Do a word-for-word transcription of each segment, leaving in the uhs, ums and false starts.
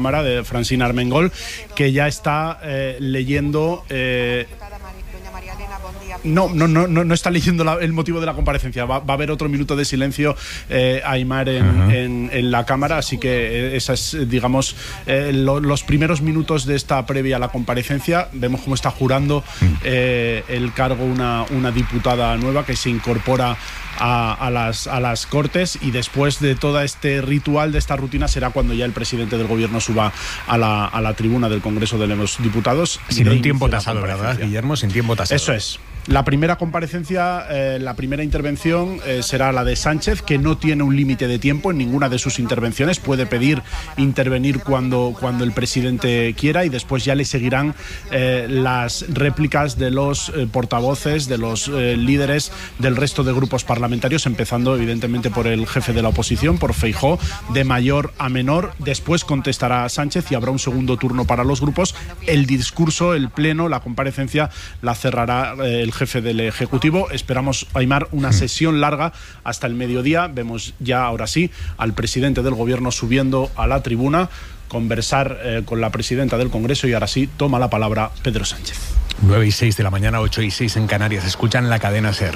Cámara de Francina Armengol, que ya está eh, leyendo... Eh, No, no, no, no está leyendo la, el motivo de la comparecencia. Va, va a haber otro minuto de silencio, eh, Aimar, en, uh-huh. en, en la Cámara. Así que esas, digamos, eh, lo, los primeros minutos de esta previa a la comparecencia. Vemos cómo está jurando eh, el cargo una, una diputada nueva que se incorpora a, a, las, a las Cortes, y después de todo este ritual, de esta rutina, será cuando ya el presidente del Gobierno suba a la, a la tribuna del Congreso de los Diputados. Sin un tiempo tasado, ¿verdad, Guillermo? Sin tiempo tasado. Eso es. La primera comparecencia, eh, la primera intervención eh, será la de Sánchez, que no tiene un límite de tiempo en ninguna de sus intervenciones. Puede pedir intervenir cuando, cuando el presidente quiera, y después ya le seguirán eh, las réplicas de los eh, portavoces, de los eh, líderes del resto de grupos parlamentarios, empezando evidentemente por el jefe de la oposición, por Feijóo, de mayor a menor. Después contestará Sánchez y habrá un segundo turno para los grupos. El discurso, el pleno, la comparecencia la cerrará eh, el jefe del Ejecutivo. Esperamos, Aimar, una sesión larga hasta el mediodía. Vemos ya, ahora sí, al presidente del Gobierno subiendo a la tribuna, conversar eh, con la presidenta del Congreso, y ahora sí toma la palabra Pedro Sánchez. nueve y seis de la mañana, ocho y seis en Canarias. Escuchan la cadena SER.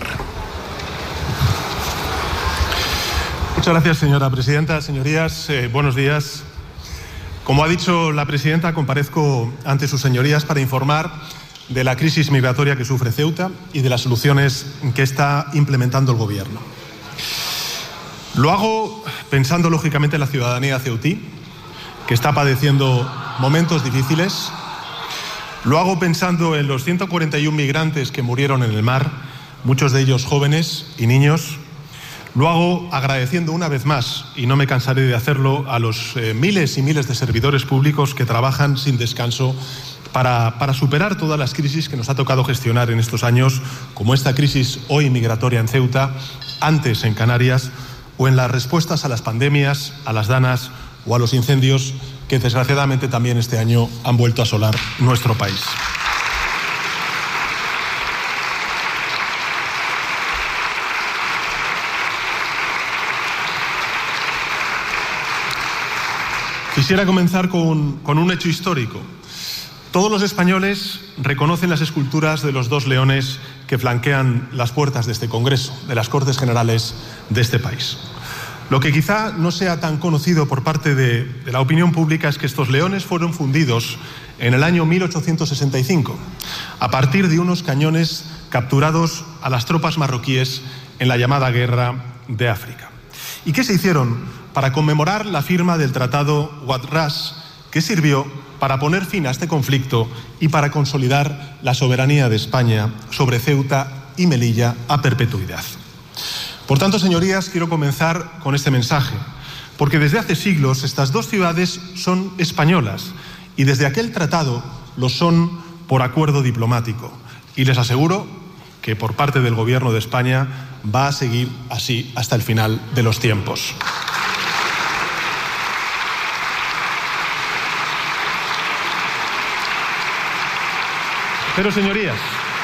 Muchas gracias, señora presidenta. Señorías, eh, buenos días. Como ha dicho la presidenta, comparezco ante sus señorías para informar de la crisis migratoria que sufre Ceuta y de las soluciones que está implementando el Gobierno. Lo hago pensando lógicamente en la ciudadanía ceutí, que está padeciendo momentos difíciles. Lo hago pensando en los ciento cuarenta y uno migrantes que murieron en el mar, muchos de ellos jóvenes y niños. Lo hago agradeciendo una vez más, y no me cansaré de hacerlo, a los eh, miles y miles de servidores públicos que trabajan sin descanso Para, para superar todas las crisis que nos ha tocado gestionar en estos años, como esta crisis hoy migratoria en Ceuta, antes en Canarias, o en las respuestas a las pandemias, a las danas o a los incendios que desgraciadamente también este año han vuelto a asolar nuestro país. Quisiera comenzar con, con un hecho histórico. Todos los españoles reconocen las esculturas de los dos leones que flanquean las puertas de este Congreso, de las Cortes Generales de este país. Lo que quizá no sea tan conocido por parte de, de la opinión pública es que estos leones fueron fundidos en el año mil ochocientos sesenta y cinco, a partir de unos cañones capturados a las tropas marroquíes en la llamada Guerra de África. ¿Y qué se hicieron para conmemorar la firma del Tratado Wad Ras, que sirvió para poner fin a este conflicto y para consolidar la soberanía de España sobre Ceuta y Melilla a perpetuidad? Por tanto, señorías, quiero comenzar con este mensaje, porque desde hace siglos estas dos ciudades son españolas, y desde aquel tratado lo son por acuerdo diplomático. Y les aseguro que por parte del Gobierno de España va a seguir así hasta el final de los tiempos. Pero señorías,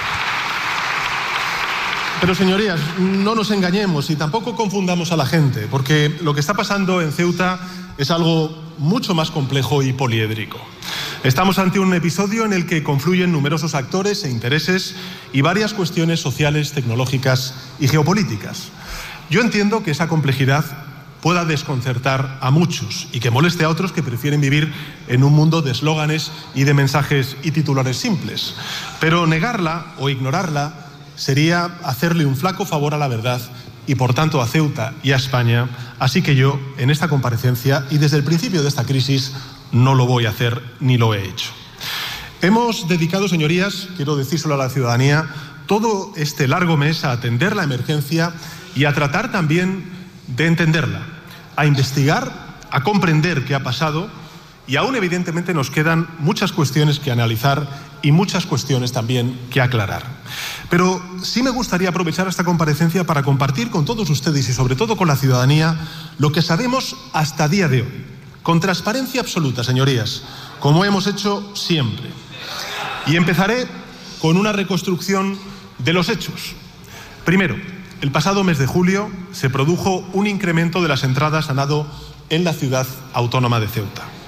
pero señorías, no nos engañemos y tampoco confundamos a la gente, porque lo que está pasando en Ceuta es algo mucho más complejo y poliédrico. Estamos ante un episodio en el que confluyen numerosos actores e intereses y varias cuestiones sociales, tecnológicas y geopolíticas. Yo entiendo que esa complejidad pueda desconcertar a muchos y que moleste a otros que prefieren vivir en un mundo de eslóganes y de mensajes y titulares simples. Pero negarla o ignorarla sería hacerle un flaco favor a la verdad y, por tanto, a Ceuta y a España. Así que yo, en esta comparecencia y desde el principio de esta crisis, no lo voy a hacer ni lo he hecho. Hemos dedicado, señorías, quiero decírselo a la ciudadanía, todo este largo mes a atender la emergencia y a tratar también de entenderla, a investigar, a comprender qué ha pasado, y aún evidentemente nos quedan muchas cuestiones que analizar y muchas cuestiones también que aclarar. Pero sí me gustaría aprovechar esta comparecencia para compartir con todos ustedes y sobre todo con la ciudadanía lo que sabemos hasta día de hoy, con transparencia absoluta, señorías, como hemos hecho siempre. Y empezaré con una reconstrucción de los hechos. Primero, el pasado mes de julio se produjo un incremento de las entradas a nado en la ciudad autónoma de Ceuta.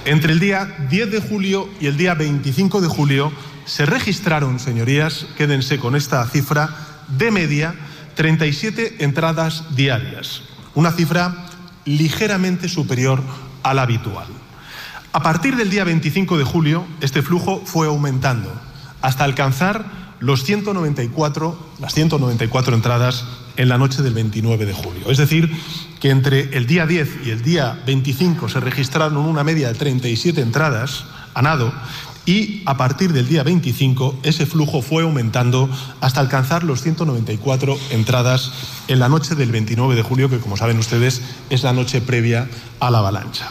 Entre el día diez de julio y el día veinticinco de julio se registraron, señorías, quédense con esta cifra, de media treinta y siete entradas diarias, una cifra ligeramente superior a la habitual. A partir del día veinticinco de julio, este flujo fue aumentando hasta alcanzar los ciento noventa y cuatro, las ciento noventa y cuatro entradas en la noche del veintinueve de julio. Es decir, que entre el día diez y el día veinticinco se registraron una media de treinta y siete entradas a nado, y a partir del día veinticinco ese flujo fue aumentando hasta alcanzar los ciento noventa y cuatro entradas en la noche del veintinueve de julio, que, como saben ustedes, es la noche previa a la avalancha.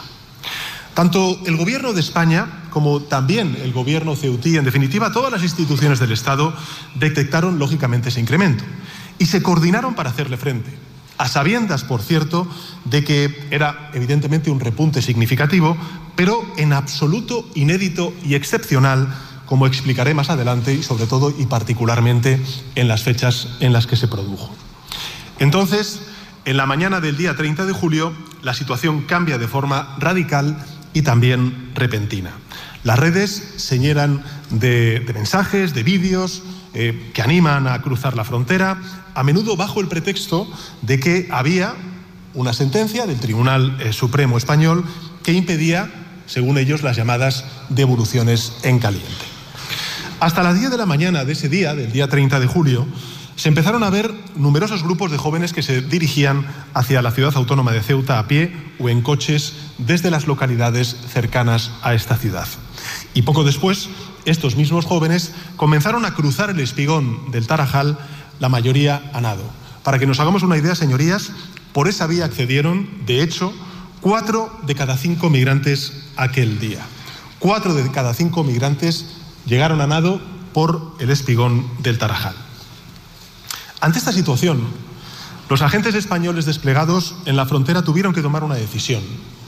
Tanto el Gobierno de España como también el Gobierno ceutí, en definitiva todas las instituciones del Estado, detectaron lógicamente ese incremento y se coordinaron para hacerle frente, a sabiendas, por cierto, de que era evidentemente un repunte significativo, pero en absoluto inédito y excepcional, como explicaré más adelante, y sobre todo y particularmente en las fechas en las que se produjo. Entonces, en la mañana del día treinta de julio, la situación cambia de forma radical y también repentina. Las redes se llenan de, de mensajes, de vídeos eh, que animan a cruzar la frontera, a menudo bajo el pretexto de que había una sentencia del Tribunal eh, Supremo Español que impedía, según ellos, las llamadas devoluciones en caliente. Hasta las diez de la mañana de ese día, del día treinta de julio, se empezaron a ver numerosos grupos de jóvenes que se dirigían hacia la ciudad autónoma de Ceuta a pie o en coches desde las localidades cercanas a esta ciudad. Y poco después, estos mismos jóvenes comenzaron a cruzar el espigón del Tarajal, la mayoría a nado. Para que nos hagamos una idea, señorías, por esa vía accedieron, de hecho, cuatro de cada cinco migrantes aquel día. Cuatro de cada cinco migrantes llegaron a nado por el espigón del Tarajal. Ante esta situación, los agentes españoles desplegados en la frontera tuvieron que tomar una decisión: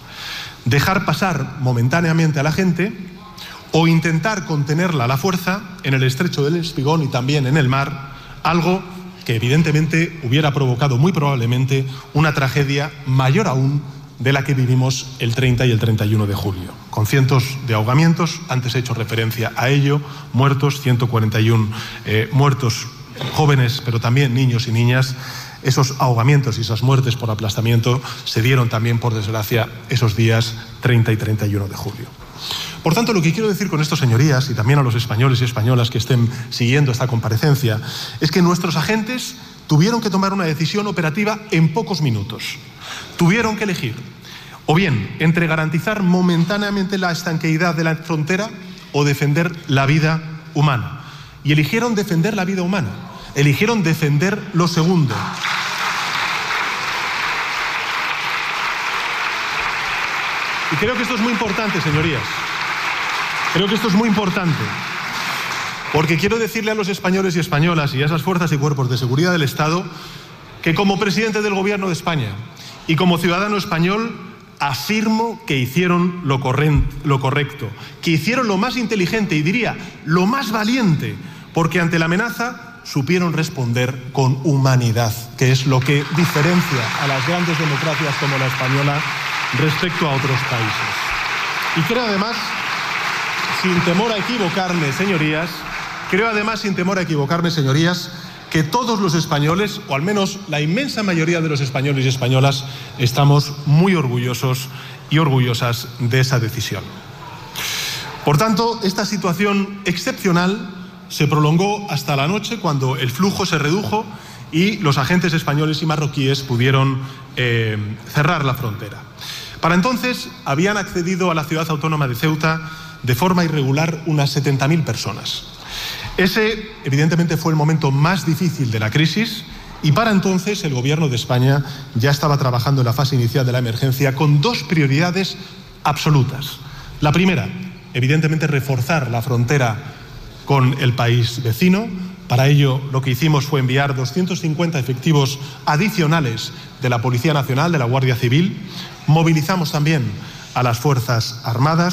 dejar pasar momentáneamente a la gente o intentar contenerla a la fuerza en el estrecho del Espigón y también en el mar, algo que evidentemente hubiera provocado muy probablemente una tragedia mayor aún de la que vivimos el treinta y el treinta y uno de julio, con cientos de ahogamientos. Antes he hecho referencia a ello, muertos, ciento cuarenta y uno eh, muertos, jóvenes, pero también niños y niñas. Esos ahogamientos y esas muertes por aplastamiento se dieron también, por desgracia, esos días treinta y treinta y uno de julio. Por tanto, lo que quiero decir con esto, señorías, y también a los españoles y españolas que estén siguiendo esta comparecencia, es que nuestros agentes tuvieron que tomar una decisión operativa en pocos minutos. Tuvieron que elegir, o bien, entre garantizar momentáneamente la estanqueidad de la frontera o defender la vida humana. Y eligieron defender la vida humana, eligieron defender lo segundo. Y creo que esto es muy importante, señorías. Creo que esto es muy importante, porque quiero decirle a los españoles y españolas y a esas fuerzas y cuerpos de seguridad del Estado que, como presidente del Gobierno de España y como ciudadano español, afirmo que hicieron lo, lo correcto, que hicieron lo más inteligente y diría lo más valiente, porque ante la amenaza supieron responder con humanidad, que es lo que diferencia a las grandes democracias como la española respecto a otros países. Y creo además, sin temor a equivocarme, señorías, creo además, sin temor a equivocarme, señorías, que todos los españoles, o al menos la inmensa mayoría de los españoles y españolas, estamos muy orgullosos y orgullosas de esa decisión. Por tanto, esta situación excepcional se prolongó hasta la noche, cuando el flujo se redujo y los agentes españoles y marroquíes pudieron eh, cerrar la frontera. Para entonces habían accedido a la ciudad autónoma de Ceuta de forma irregular unas setenta mil personas. Ese, evidentemente, fue el momento más difícil de la crisis, y para entonces el Gobierno de España ya estaba trabajando en la fase inicial de la emergencia con dos prioridades absolutas. La primera, evidentemente, reforzar la frontera con el país vecino. Para ello, lo que hicimos fue enviar doscientos cincuenta efectivos adicionales de la Policía Nacional, de la Guardia Civil. Movilizamos también a las Fuerzas Armadas.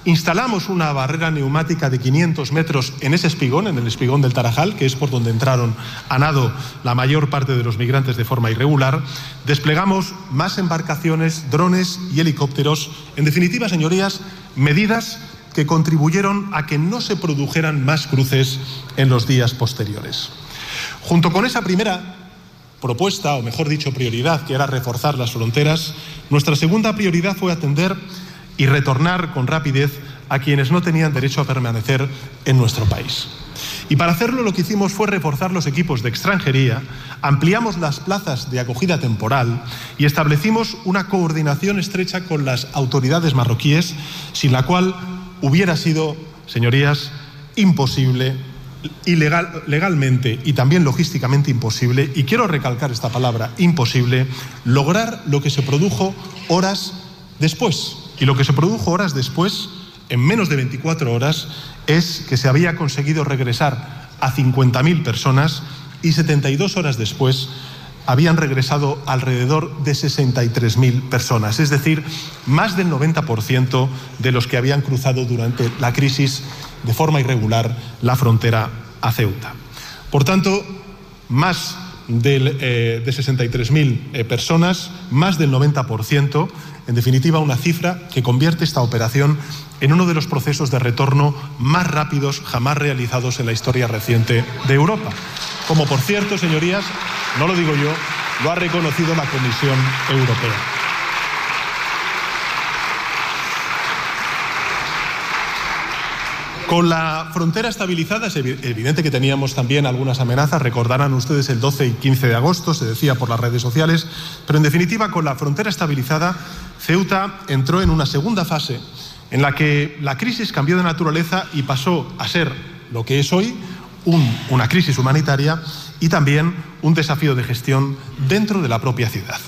instalamos una barrera neumática de quinientos metros en ese espigón, en el espigón del Tarajal, que es por donde entraron a nado la mayor parte de los migrantes de forma irregular. Desplegamos más embarcaciones, drones y helicópteros. En definitiva, señorías, medidas que contribuyeron a que no se produjeran más cruces en los días posteriores. Junto con esa primera propuesta, o mejor dicho, prioridad, que era reforzar las fronteras, nuestra segunda prioridad fue atender y retornar con rapidez a quienes no tenían derecho a permanecer en nuestro país. Y para hacerlo lo que hicimos fue reforzar los equipos de extranjería, ampliamos las plazas de acogida temporal y establecimos una coordinación estrecha con las autoridades marroquíes, sin la cual hubiera sido, señorías, imposible, ilegal, legalmente y también logísticamente imposible, y quiero recalcar esta palabra, imposible, lograr lo que se produjo horas después. Y lo que se produjo horas después, en menos de veinticuatro horas, es que se había conseguido regresar a cincuenta mil personas y setenta y dos horas después habían regresado alrededor de sesenta y tres mil personas, es decir, más del noventa por ciento de los que habían cruzado durante la crisis de forma irregular la frontera a Ceuta. Por tanto, más del, eh, de sesenta y tres mil eh, personas, más del noventa por ciento, en definitiva una cifra que convierte esta operación en uno de los procesos de retorno más rápidos jamás realizados en la historia reciente de Europa. Como por cierto, señorías, no lo digo yo, lo ha reconocido la Comisión Europea. Con la frontera estabilizada, es evidente que teníamos también algunas amenazas. Recordarán ustedes el doce y quince de agosto, se decía por las redes sociales, pero en definitiva, con la frontera estabilizada, Ceuta entró en una segunda fase en la que la crisis cambió de naturaleza y pasó a ser lo que es hoy, un, una crisis humanitaria y también un desafío de gestión dentro de la propia ciudad.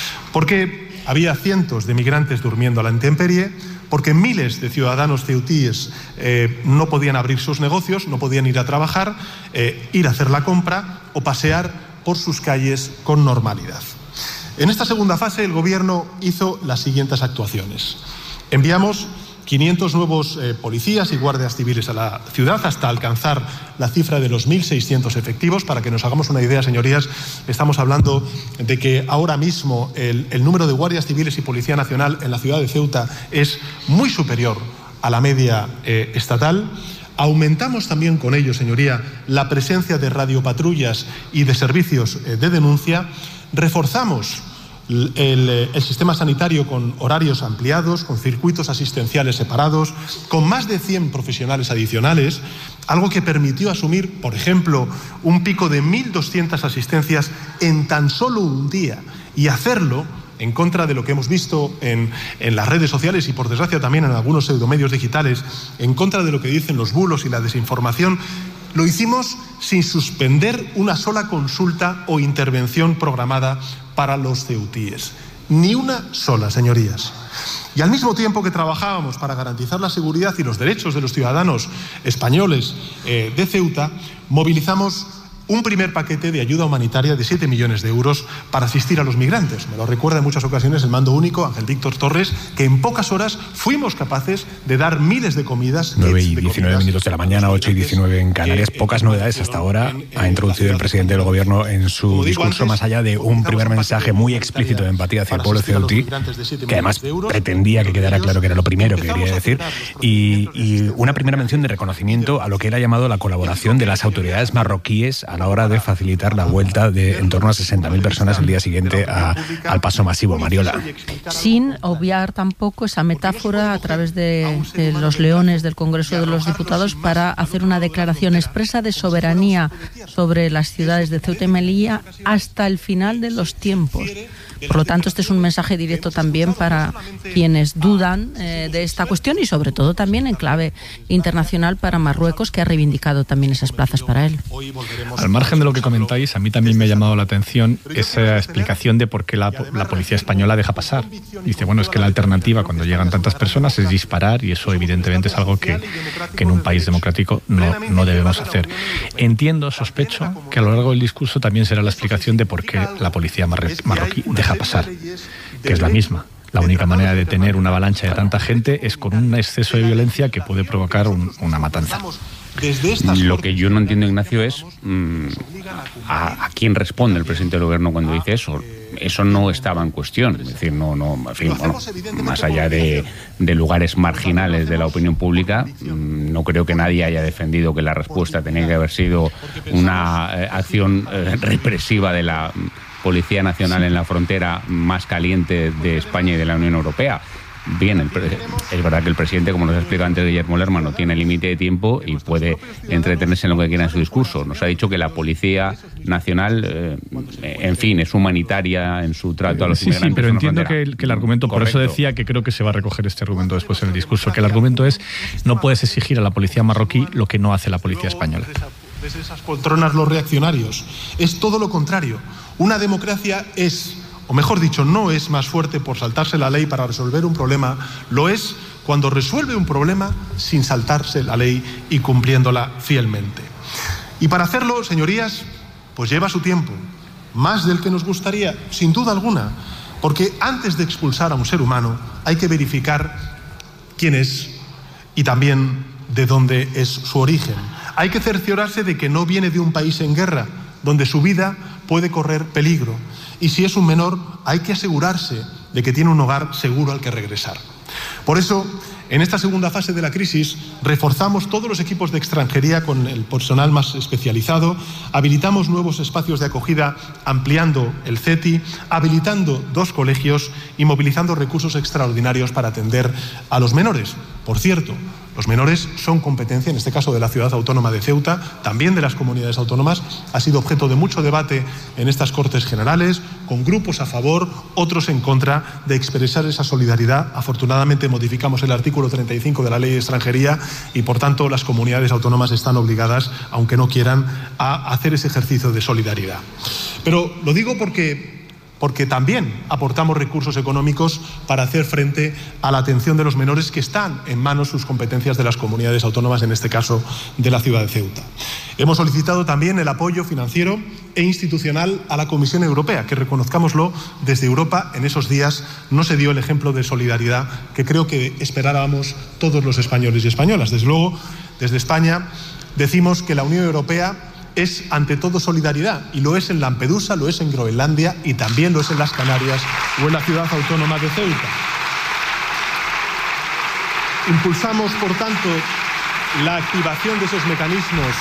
Porque había cientos de migrantes durmiendo a la intemperie, porque miles de ciudadanos ceutíes eh, no podían abrir sus negocios, no podían ir a trabajar, eh, ir a hacer la compra o pasear por sus calles con normalidad. En esta segunda fase el Gobierno hizo las siguientes actuaciones. Enviamos quinientos nuevos eh, policías y guardias civiles a la ciudad hasta alcanzar la cifra de los mil seiscientos efectivos. Para que nos hagamos una idea, señorías, estamos hablando de que ahora mismo el, el número de guardias civiles y Policía Nacional en la ciudad de Ceuta es muy superior a la media eh, estatal. Aumentamos también con ello, señoría, la presencia de radiopatrullas y de servicios eh, de denuncia. Reforzamos El, el, el sistema sanitario con horarios ampliados, con circuitos asistenciales separados, con más de cien profesionales adicionales, algo que permitió asumir, por ejemplo, un pico de mil doscientas asistencias en tan solo un día, y hacerlo en contra de lo que hemos visto en, en las redes sociales y, por desgracia, también en algunos pseudomedios digitales, en contra de lo que dicen los bulos y la desinformación. Lo hicimos sin suspender una sola consulta o intervención programada para los ceutíes. Ni una sola, señorías. Y al mismo tiempo que trabajábamos para garantizar la seguridad y los derechos de los ciudadanos españoles eh, de Ceuta, movilizamos un primer paquete de ayuda humanitaria de siete millones de euros para asistir a los migrantes. Me lo recuerda en muchas ocasiones el mando único, Ángel Víctor Torres, que en pocas horas fuimos capaces de dar miles de comidas. nueve y diecinueve minutos de la mañana, ocho y diecinueve en Canarias. Pocas novedades hasta ahora ha introducido el presidente del Gobierno en su discurso, más allá de un primer mensaje muy explícito de empatía hacia el pueblo ceutí, que además pretendía que quedara claro que era lo primero que quería decir, y, y una primera mención de reconocimiento a lo que él ha llamado la colaboración de las autoridades marroquíes a la hora de facilitar la vuelta de en torno a sesenta mil personas el día siguiente a, al paso masivo. Mariola. Sin obviar tampoco esa metáfora a través de, de los leones del Congreso de los Diputados para hacer una declaración expresa de soberanía sobre las ciudades de Ceuta y Melilla hasta el final de los tiempos. Por lo tanto, este es un mensaje directo también para quienes dudan eh, de esta cuestión y sobre todo también en clave internacional para Marruecos, que ha reivindicado también esas plazas para él. Al margen de lo que comentáis, a mí también me ha llamado la atención esa explicación de por qué la, la policía española deja pasar. Dice, bueno, es que la alternativa cuando llegan tantas personas es disparar y eso evidentemente es algo que, que en un país democrático no, no debemos hacer. Entiendo, sospecho, que a lo largo del discurso también será la explicación de por qué la policía marroquí deja pasar, que es la misma La única manera de tener una avalancha de tanta gente es con un exceso de violencia que puede provocar un, una matanza. Lo que yo no entiendo, Ignacio, es mmm, a, a quién responde el presidente del gobierno cuando dice eso. Eso no estaba en cuestión. Es decir, no, no, en fin, bueno, más allá de, de lugares marginales de la opinión pública, mmm, no creo que nadie haya defendido que la respuesta tenía que haber sido una eh, acción eh, represiva de la Policía Nacional en la frontera más caliente de España y de la Unión Europea. Bien, el es verdad que el presidente, como nos ha explicado antes Guillermo Lerma, no tiene límite de tiempo y puede entretenerse en lo que quiera en su discurso. Nos ha dicho que la Policía Nacional, eh, en fin, es humanitaria en su trato a los sí, inmigrantes. Sí, pero entiendo que el, que el argumento, correcto. Por eso decía que creo que se va a recoger este argumento después en el discurso, que el argumento es no puedes exigir a la policía marroquí lo que no hace la policía española. Desde esas poltronas los reaccionarios. Es todo lo contrario. Una democracia es... o mejor dicho, no es más fuerte por saltarse la ley para resolver un problema, lo es cuando resuelve un problema sin saltarse la ley y cumpliéndola fielmente. Y para hacerlo, señorías, pues lleva su tiempo, más del que nos gustaría, sin duda alguna, porque antes de expulsar a un ser humano hay que verificar quién es y también de dónde es su origen. Hay que cerciorarse de que no viene de un país en guerra, donde su vida puede correr peligro. Y si es un menor, hay que asegurarse de que tiene un hogar seguro al que regresar. Por eso, en esta segunda fase de la crisis, reforzamos todos los equipos de extranjería con el personal más especializado, habilitamos nuevos espacios de acogida ampliando el C E T I, habilitando dos colegios y movilizando recursos extraordinarios para atender a los menores. Por cierto, los menores son competencia, en este caso de la Ciudad Autónoma de Ceuta, también de las comunidades autónomas. Ha sido objeto de mucho debate en estas Cortes Generales, con grupos a favor, otros en contra, de expresar esa solidaridad. Afortunadamente modificamos el artículo treinta y cinco de la Ley de Extranjería y, por tanto, las comunidades autónomas están obligadas, aunque no quieran, a hacer ese ejercicio de solidaridad. Pero lo digo porque... porque también aportamos recursos económicos para hacer frente a la atención de los menores que están en manos sus competencias de las comunidades autónomas, en este caso de la ciudad de Ceuta. Hemos solicitado también el apoyo financiero e institucional a la Comisión Europea, que, reconozcámoslo, desde Europa en esos días no se dio el ejemplo de solidaridad que creo que esperábamos todos los españoles y españolas. Desde luego, desde España decimos que la Unión Europea es ante todo solidaridad, y lo es en Lampedusa, lo es en Groenlandia y también lo es en las Canarias o en la ciudad autónoma de Ceuta. Impulsamos, por tanto, la activación de esos mecanismos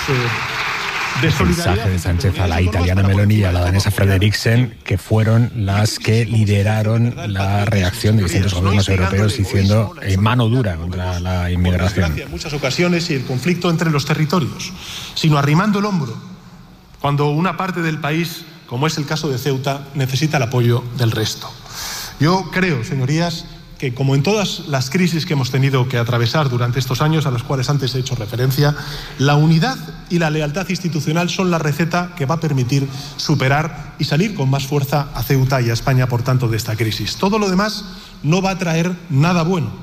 eh, de solidaridad. El mensaje de Sánchez a la italiana Meloni y a la danesa Frederiksen, que fueron las que lideraron la reacción de distintos gobiernos europeos diciendo eh, mano dura contra la inmigración. En muchas ocasiones y el conflicto entre los territorios, sino arrimando el hombro cuando una parte del país, como es el caso de Ceuta, necesita el apoyo del resto. Yo creo, señorías, que como en todas las crisis que hemos tenido que atravesar durante estos años, a las cuales antes he hecho referencia, la unidad y la lealtad institucional son la receta que va a permitir superar y salir con más fuerza a Ceuta y a España, por tanto, de esta crisis. Todo lo demás no va a traer nada bueno.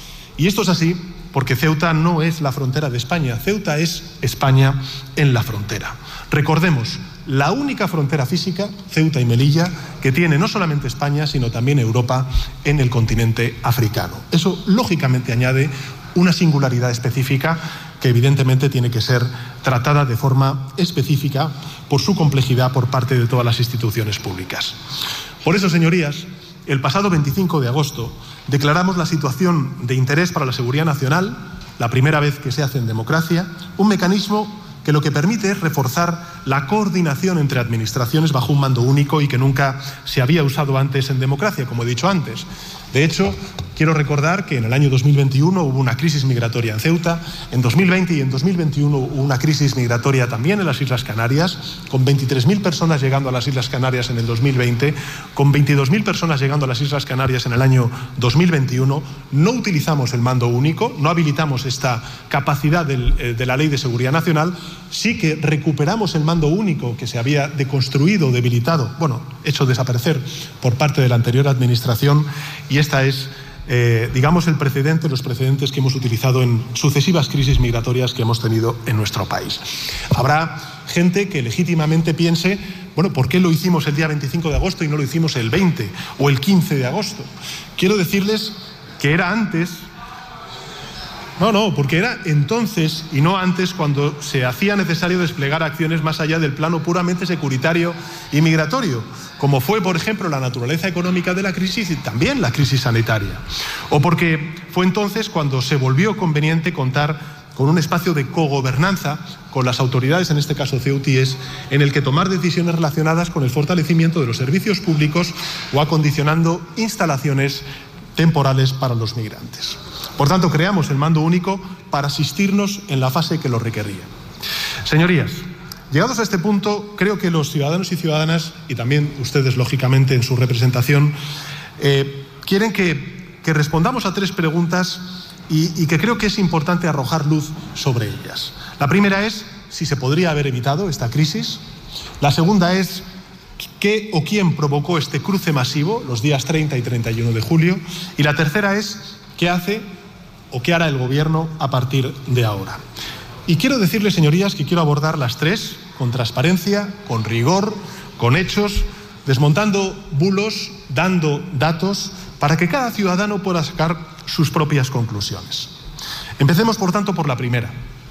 Y esto es así porque Ceuta no es la frontera de España, Ceuta es España en la frontera. Recordemos, la única frontera física, Ceuta y Melilla, que tiene no solamente España, sino también Europa en el continente africano. Eso, lógicamente, añade una singularidad específica que evidentemente tiene que ser tratada de forma específica por su complejidad por parte de todas las instituciones públicas. Por eso, señorías, el pasado veinticinco de agosto declaramos la situación de interés para la seguridad nacional, la primera vez que se hace en democracia, un mecanismo que lo que permite es reforzar la coordinación entre administraciones bajo un mando único y que nunca se había usado antes en democracia, como he dicho antes. De hecho, quiero recordar que en el año dos mil veintiuno hubo una crisis migratoria en Ceuta, en dos mil veinte y en dos mil veintiuno hubo una crisis migratoria también en las Islas Canarias, con veintitrés mil personas llegando a las Islas Canarias en el dos mil veinte, con veintidós mil personas llegando a las Islas Canarias en el año dos mil veintiuno. No utilizamos el mando único, no habilitamos esta capacidad del, eh, de la Ley de Seguridad Nacional, sí que recuperamos el mando único que se había deconstruido, debilitado, bueno, hecho desaparecer por parte de la anterior administración, y esta es, eh, digamos, el precedente, los precedentes que hemos utilizado en sucesivas crisis migratorias que hemos tenido en nuestro país. Habrá gente que legítimamente piense Bueno, ¿por qué lo hicimos el día veinticinco de agosto y no lo hicimos el veinte o el quince de agosto? Quiero decirles que era antes... No, no, porque era entonces y no antes cuando se hacía necesario desplegar acciones más allá del plano puramente securitario y migratorio, como fue, por ejemplo, la naturaleza económica de la crisis y también la crisis sanitaria. O porque fue entonces cuando se volvió conveniente contar con un espacio de cogobernanza con las autoridades, en este caso ceutíes, en el que tomar decisiones relacionadas con el fortalecimiento de los servicios públicos o acondicionando instalaciones temporales para los migrantes. Por tanto, creamos el mando único para asistirnos en la fase que lo requería. Señorías, llegados a este punto, creo que los ciudadanos y ciudadanas, y también ustedes, lógicamente, en su representación, eh, quieren que, que respondamos a tres preguntas y, y que creo que es importante arrojar luz sobre ellas. La primera es si se podría haber evitado esta crisis. La segunda es qué o quién provocó este cruce masivo los días treinta y treinta y uno de julio. Y la tercera es qué hace o qué hará el Gobierno a partir de ahora. Y quiero decirles, señorías, que quiero abordar las tres con transparencia, con rigor, con hechos, desmontando bulos, dando datos, para que cada ciudadano pueda sacar sus propias conclusiones. Empecemos, por tanto, por la primera.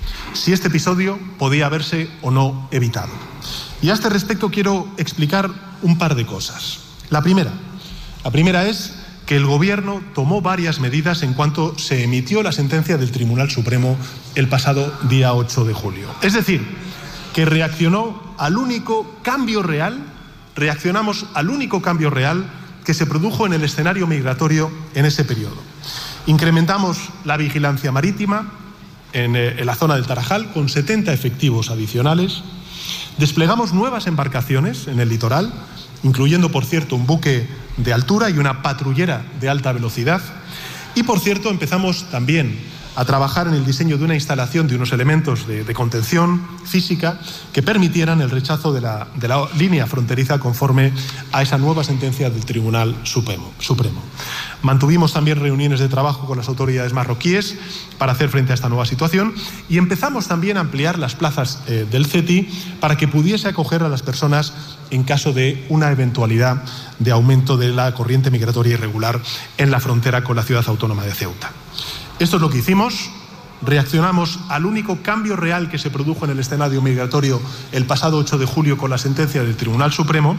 Si este episodio podía haberse o no evitado. Y a este respecto quiero explicar un par de cosas. La primera, la primera es que el Gobierno tomó varias medidas en cuanto se emitió la sentencia del Tribunal Supremo el pasado día ocho de julio. Es decir, que reaccionó al único cambio real, reaccionamos al único cambio real que se produjo en el escenario migratorio en ese periodo. Incrementamos la vigilancia marítima en, eh, en la zona del Tarajal con setenta efectivos adicionales. Desplegamos nuevas embarcaciones en el litoral, incluyendo, por cierto, un buque de altura y una patrullera de alta velocidad. Y, por cierto, empezamos también a trabajar en el diseño de una instalación de unos elementos de, de contención física que permitieran el rechazo de la, de la línea fronteriza conforme a esa nueva sentencia del Tribunal Supremo. Supremo. Mantuvimos también reuniones de trabajo con las autoridades marroquíes para hacer frente a esta nueva situación y empezamos también a ampliar las plazas eh, del CETI para que pudiese acoger a las personas en caso de una eventualidad de aumento de la corriente migratoria irregular en la frontera con la ciudad autónoma de Ceuta. Esto es lo que hicimos. Reaccionamos al único cambio real que se produjo en el escenario migratorio el pasado ocho de julio con la sentencia del Tribunal Supremo.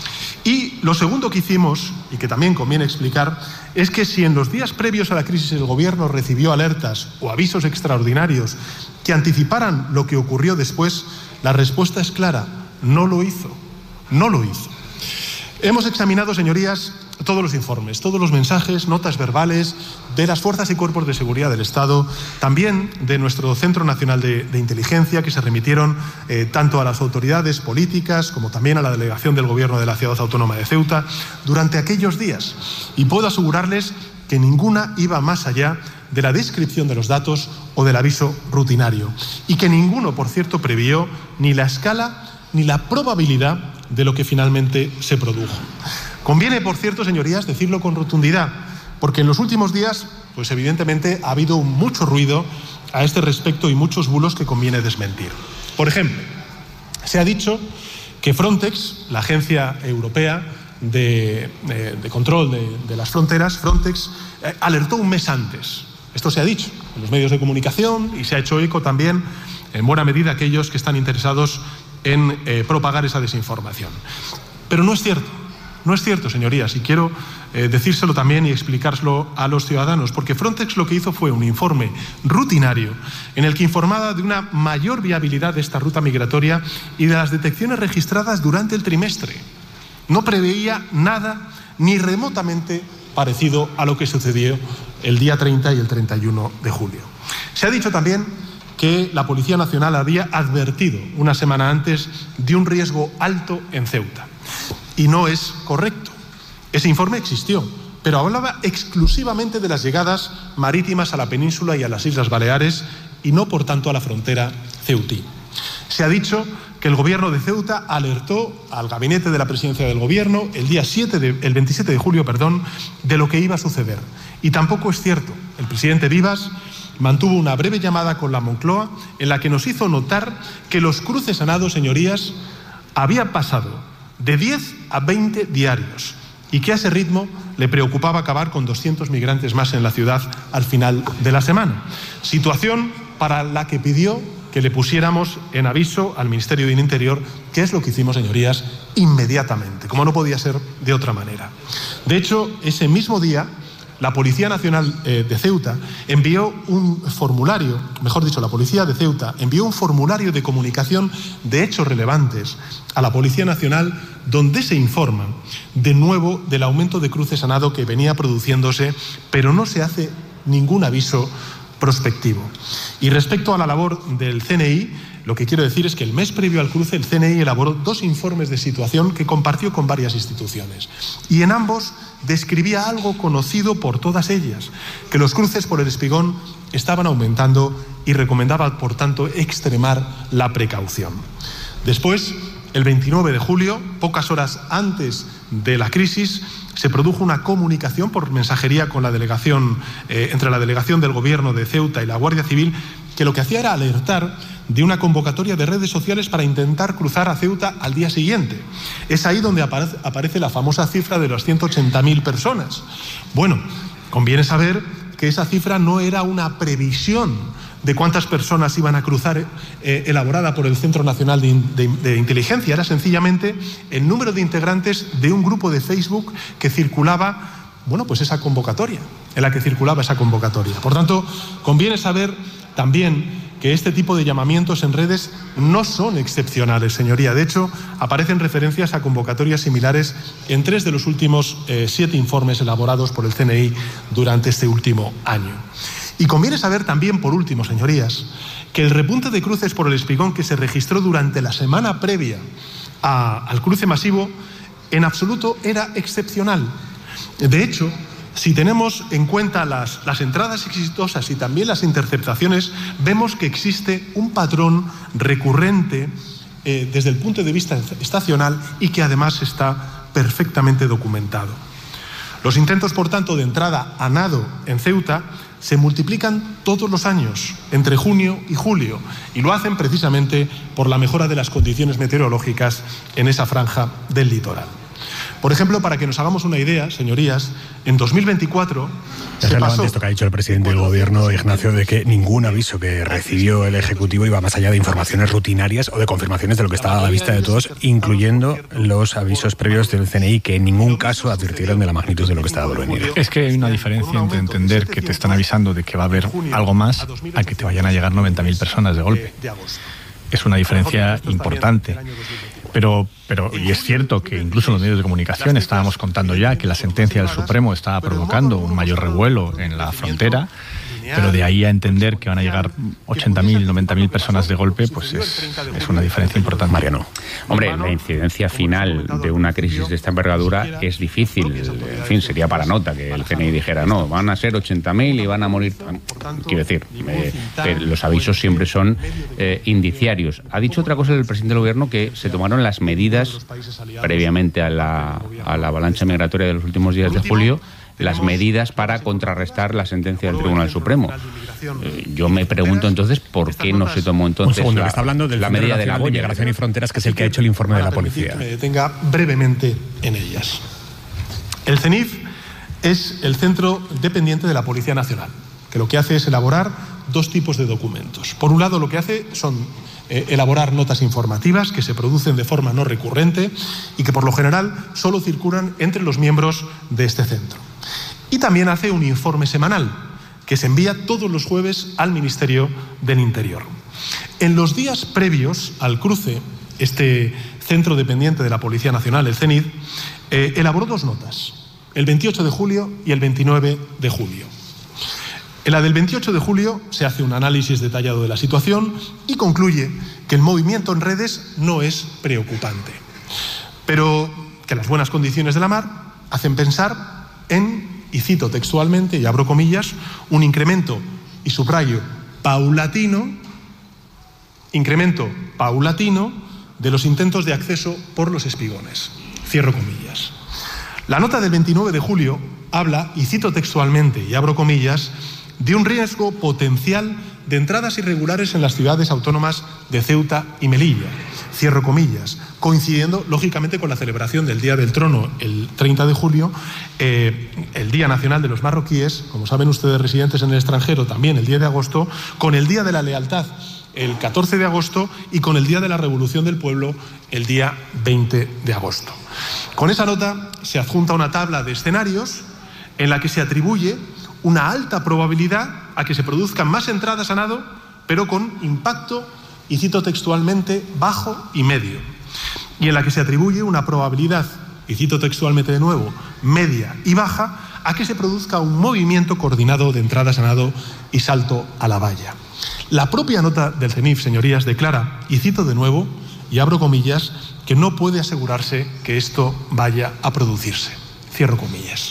Y lo segundo que hicimos, y que también conviene explicar, es que si en los días previos a la crisis el Gobierno recibió alertas o avisos extraordinarios que anticiparan lo que ocurrió después, la respuesta es clara: no lo hizo, no lo hizo. Hemos examinado, señorías, todos los informes, todos los mensajes, notas verbales de las fuerzas y cuerpos de seguridad del Estado, también de nuestro Centro Nacional de, de Inteligencia, que se remitieron eh, tanto a las autoridades políticas como también a la delegación del Gobierno de la Ciudad Autónoma de Ceuta durante aquellos días. Y puedo asegurarles que ninguna iba más allá de la descripción de los datos o del aviso rutinario. Y que ninguno, por cierto, previó ni la escala ni la probabilidad de lo que finalmente se produjo. Conviene, por cierto, señorías, decirlo con rotundidad, porque en los últimos días, pues evidentemente ha habido mucho ruido a este respecto y muchos bulos que conviene desmentir. Por ejemplo, se ha dicho que Frontex, la agencia europea de, de, de control de, de las fronteras, Frontex, eh, alertó un mes antes. Esto se ha dicho en los medios de comunicación y se ha hecho eco también, en buena medida, aquellos que están interesados en eh, propagar esa desinformación. Pero no es cierto. No es cierto, señorías, y quiero eh, decírselo también y explicárselo a los ciudadanos, porque Frontex lo que hizo fue un informe rutinario en el que informaba de una mayor viabilidad de esta ruta migratoria y de las detecciones registradas durante el trimestre. No preveía nada ni remotamente parecido a lo que sucedió el día treinta y el treinta y uno de julio. Se ha dicho también que la Policía Nacional había advertido una semana antes de un riesgo alto en Ceuta. Y no es correcto. Ese informe existió, pero hablaba exclusivamente de las llegadas marítimas a la península y a las Islas Baleares y no, por tanto, a la frontera ceutí. Se ha dicho que el Gobierno de Ceuta alertó al gabinete de la Presidencia del Gobierno el día siete de, el veintisiete de julio, perdón, de lo que iba a suceder. Y tampoco es cierto. El presidente Vivas mantuvo una breve llamada con la Moncloa en la que nos hizo notar que los cruces a nado, señorías, había pasado de diez a veinte diarios, y que a ese ritmo le preocupaba acabar con doscientos migrantes más en la ciudad al final de la semana. Situación para la que pidió que le pusiéramos en aviso al Ministerio del Interior, que es lo que hicimos, señorías, inmediatamente, como no podía ser de otra manera. De hecho, ese mismo día, la Policía Nacional eh, de Ceuta envió un formulario, mejor dicho, la Policía de Ceuta envió un formulario de comunicación de hechos relevantes a la Policía Nacional, donde se informa de nuevo del aumento de cruces a nado que venía produciéndose, pero no se hace ningún aviso prospectivo. Y respecto a la labor del C N I, lo que quiero decir es que el mes previo al cruce el C N I elaboró dos informes de situación que compartió con varias instituciones. Y en ambos describía algo conocido por todas ellas, que los cruces por el Espigón estaban aumentando y recomendaba, por tanto, extremar la precaución. Después, el veintinueve de julio, pocas horas antes de la crisis, se produjo una comunicación por mensajería con la delegación, eh, entre la delegación del Gobierno de Ceuta y la Guardia Civil, que lo que hacía era alertar de una convocatoria de redes sociales para intentar cruzar a Ceuta al día siguiente. Es ahí donde aparece, aparece la famosa cifra de las ciento ochenta mil personas. Bueno, conviene saber que esa cifra no era una previsión de cuántas personas iban a cruzar eh, elaborada por el Centro Nacional de, de, de Inteligencia, era sencillamente el número de integrantes de un grupo de Facebook que circulaba, bueno, pues esa convocatoria, en la que circulaba esa convocatoria. Por tanto, conviene saber también que este tipo de llamamientos en redes no son excepcionales, señoría. De hecho, aparecen referencias a convocatorias similares en tres de los últimos eh, siete informes elaborados por el C N I durante este último año. Y conviene saber también, por último, señorías, que el repunte de cruces por el Espigón que se registró durante la semana previa a, al cruce masivo, en absoluto era excepcional. De hecho, si tenemos en cuenta las, las entradas exitosas y también las interceptaciones, vemos que existe un patrón recurrente eh, desde el punto de vista estacional y que además está perfectamente documentado. Los intentos, por tanto, de entrada a nado en Ceuta se multiplican todos los años, entre junio y julio, y lo hacen precisamente por la mejora de las condiciones meteorológicas en esa franja del litoral. Por ejemplo, para que nos hagamos una idea, señorías, en dos mil veinticuatro es relevante esto que ha dicho el presidente del Gobierno, Ignacio, de que ningún aviso que recibió el Ejecutivo iba más allá de informaciones rutinarias o de confirmaciones de lo que estaba a la vista de todos, incluyendo los avisos previos del C N I, que en ningún caso advirtieron de la magnitud de lo que estaba por venir. Es que hay una diferencia entre entender que te están avisando de que va a haber algo más a que te vayan a llegar noventa mil personas de golpe. Es una diferencia importante. Pero, pero, y es cierto que incluso en los medios de comunicación estábamos contando ya que la sentencia del Supremo estaba provocando un mayor revuelo en la frontera, pero de ahí a entender que van a llegar ochenta mil, noventa mil personas de golpe, pues es, es una diferencia importante. Mariano. Hombre, la incidencia final de una crisis de esta envergadura es difícil. En fin, sería para nota que el C N I dijera, no, van a ser ochenta mil y van a morir. Quiero decir, eh, que los avisos siempre son eh, indiciarios. Ha dicho otra cosa el presidente del Gobierno, que se tomaron las medidas previamente a la, a la avalancha migratoria de los últimos días de julio, las medidas para contrarrestar la sentencia del Tribunal Supremo. Eh, yo me pregunto entonces por qué no se tomó entonces Un segundo, la, que está hablando del la medida de la de Migración y Fronteras, que es el que ha hecho el informe de la policía. Que me detenga brevemente en ellas. El C N I F es el centro dependiente de la Policía Nacional, que lo que hace es elaborar dos tipos de documentos. Por un lado, lo que hace son eh, elaborar notas informativas que se producen de forma no recurrente y que por lo general solo circulan entre los miembros de este centro. Y también hace un informe semanal que se envía todos los jueves al Ministerio del Interior. En los días previos al cruce, este centro dependiente de la Policía Nacional, el C N I D, eh, elaboró dos notas, el veintiocho de julio y el veintinueve de julio. En la del veintiocho de julio se hace un análisis detallado de la situación y concluye que el movimiento en redes no es preocupante, pero que las buenas condiciones de la mar hacen pensar en, y cito textualmente, y abro comillas, un incremento, y subrayo, paulatino, incremento paulatino de los intentos de acceso por los espigones. Cierro comillas. La nota del veintinueve de julio habla, y cito textualmente, y abro comillas, de un riesgo potencial de entradas irregulares en las ciudades autónomas de Ceuta y Melilla, cierro comillas, coincidiendo lógicamente con la celebración del Día del Trono el treinta de julio, eh, el Día Nacional de los Marroquíes, como saben ustedes residentes en el extranjero, también el diez de agosto, con el Día de la Lealtad el catorce de agosto y con el Día de la Revolución del Pueblo el día veinte de agosto. Con esa nota se adjunta una tabla de escenarios en la que se atribuye una alta probabilidad a que se produzcan más entradas a nado, pero con impacto, y cito textualmente, bajo y medio, y en la que se atribuye una probabilidad, y cito textualmente de nuevo, media y baja, a que se produzca un movimiento coordinado de entradas a nado y salto a la valla. La propia nota del CENIF, señorías, declara, y cito de nuevo, y abro comillas, que no puede asegurarse que esto vaya a producirse. Cierro comillas.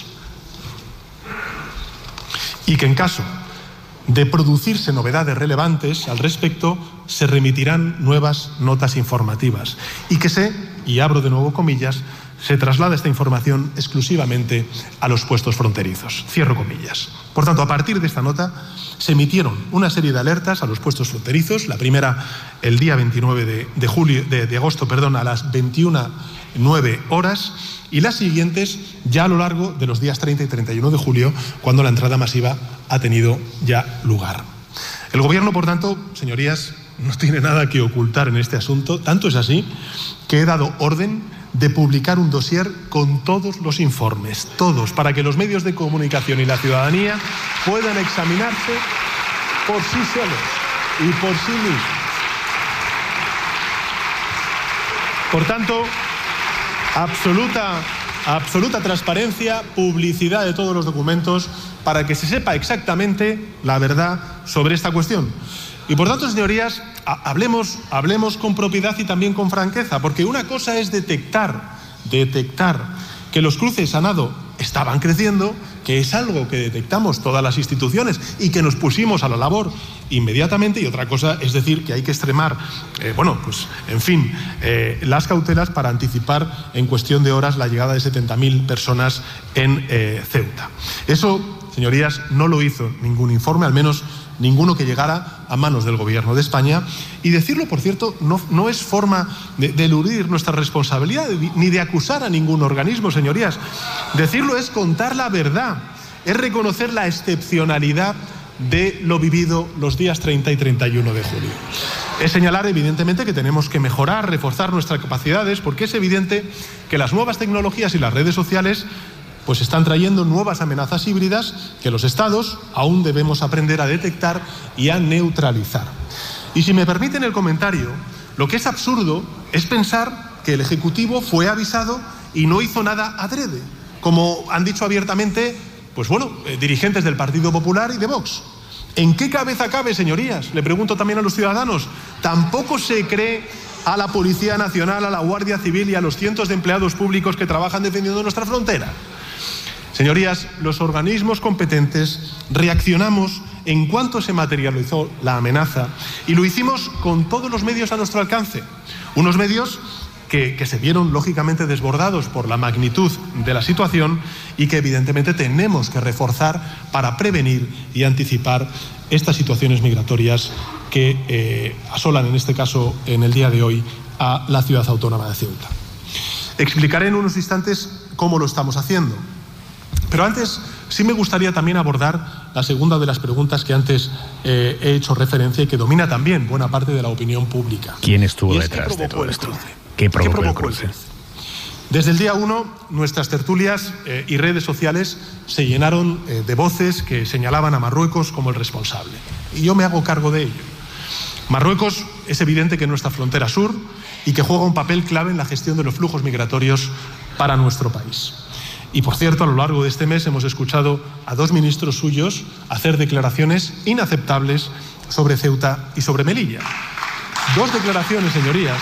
Y que en caso de producirse novedades relevantes al respecto, se remitirán nuevas notas informativas. Y que se, y abro de nuevo comillas, se traslada esta información exclusivamente a los puestos fronterizos. Cierro comillas. Por tanto, a partir de esta nota se emitieron una serie de alertas a los puestos fronterizos. La primera el día veintinueve de, de, julio, de, de agosto perdón, a las veintiuna nueve horas, y las siguientes ya a lo largo de los días treinta y treinta y uno de julio, cuando la entrada masiva ha tenido ya lugar. El Gobierno, por tanto, señorías, no tiene nada que ocultar en este asunto. Tanto es así que he dado orden de publicar un dossier con todos los informes, todos, para que los medios de comunicación y la ciudadanía puedan examinarse por sí solos y por sí mismos. Por tanto, absoluta, absoluta transparencia, publicidad de todos los documentos, para que se sepa exactamente la verdad sobre esta cuestión. Y por tanto, señorías, hablemos, hablemos con propiedad y también con franqueza, porque una cosa es detectar, detectar que los cruces a nado estaban creciendo, que es algo que detectamos todas las instituciones y que nos pusimos a la labor inmediatamente, y otra cosa es decir que hay que extremar, eh, bueno, pues en fin, eh, las cautelas para anticipar en cuestión de horas la llegada de setenta mil personas en eh, Ceuta. Eso, señorías, no lo hizo ningún informe, al menos ninguno que llegara a manos del Gobierno de España. Y decirlo, por cierto, no, no es forma de, de eludir nuestra responsabilidad ni de acusar a ningún organismo, señorías. Decirlo es contar la verdad, es reconocer la excepcionalidad de lo vivido los días treinta y treinta y uno de julio. Es señalar, evidentemente, que tenemos que mejorar, reforzar nuestras capacidades, porque es evidente que las nuevas tecnologías y las redes sociales pues están trayendo nuevas amenazas híbridas que los Estados aún debemos aprender a detectar y a neutralizar. Y si me permiten el comentario, lo que es absurdo es pensar que el Ejecutivo fue avisado y no hizo nada adrede, como han dicho abiertamente, pues bueno, eh, dirigentes del Partido Popular y de Vox. ¿En qué cabeza cabe, señorías? Le pregunto también a los ciudadanos. ¿Tampoco se cree a la Policía Nacional, a la Guardia Civil y a los cientos de empleados públicos que trabajan defendiendo nuestra frontera? Señorías, los organismos competentes reaccionamos en cuanto se materializó la amenaza, y lo hicimos con todos los medios a nuestro alcance. Unos medios que, que se vieron lógicamente desbordados por la magnitud de la situación y que evidentemente tenemos que reforzar para prevenir y anticipar estas situaciones migratorias que eh, asolan, en este caso, en el día de hoy, a la ciudad autónoma de Ceuta. Explicaré en unos instantes cómo lo estamos haciendo. Pero antes sí me gustaría también abordar la segunda de las preguntas que antes eh, he hecho referencia y que domina también buena parte de la opinión pública. ¿Quién estuvo detrás de todo esto? ¿Qué provocó, ¿Qué provocó el cruce? Desde el día uno, nuestras tertulias eh, y redes sociales se llenaron eh, de voces que señalaban a Marruecos como el responsable. Y yo me hago cargo de ello. Marruecos es evidente que es nuestra frontera sur y que juega un papel clave en la gestión de los flujos migratorios para nuestro país. Y, por cierto, a lo largo de este mes hemos escuchado a dos ministros suyos hacer declaraciones inaceptables sobre Ceuta y sobre Melilla. Dos declaraciones, señorías,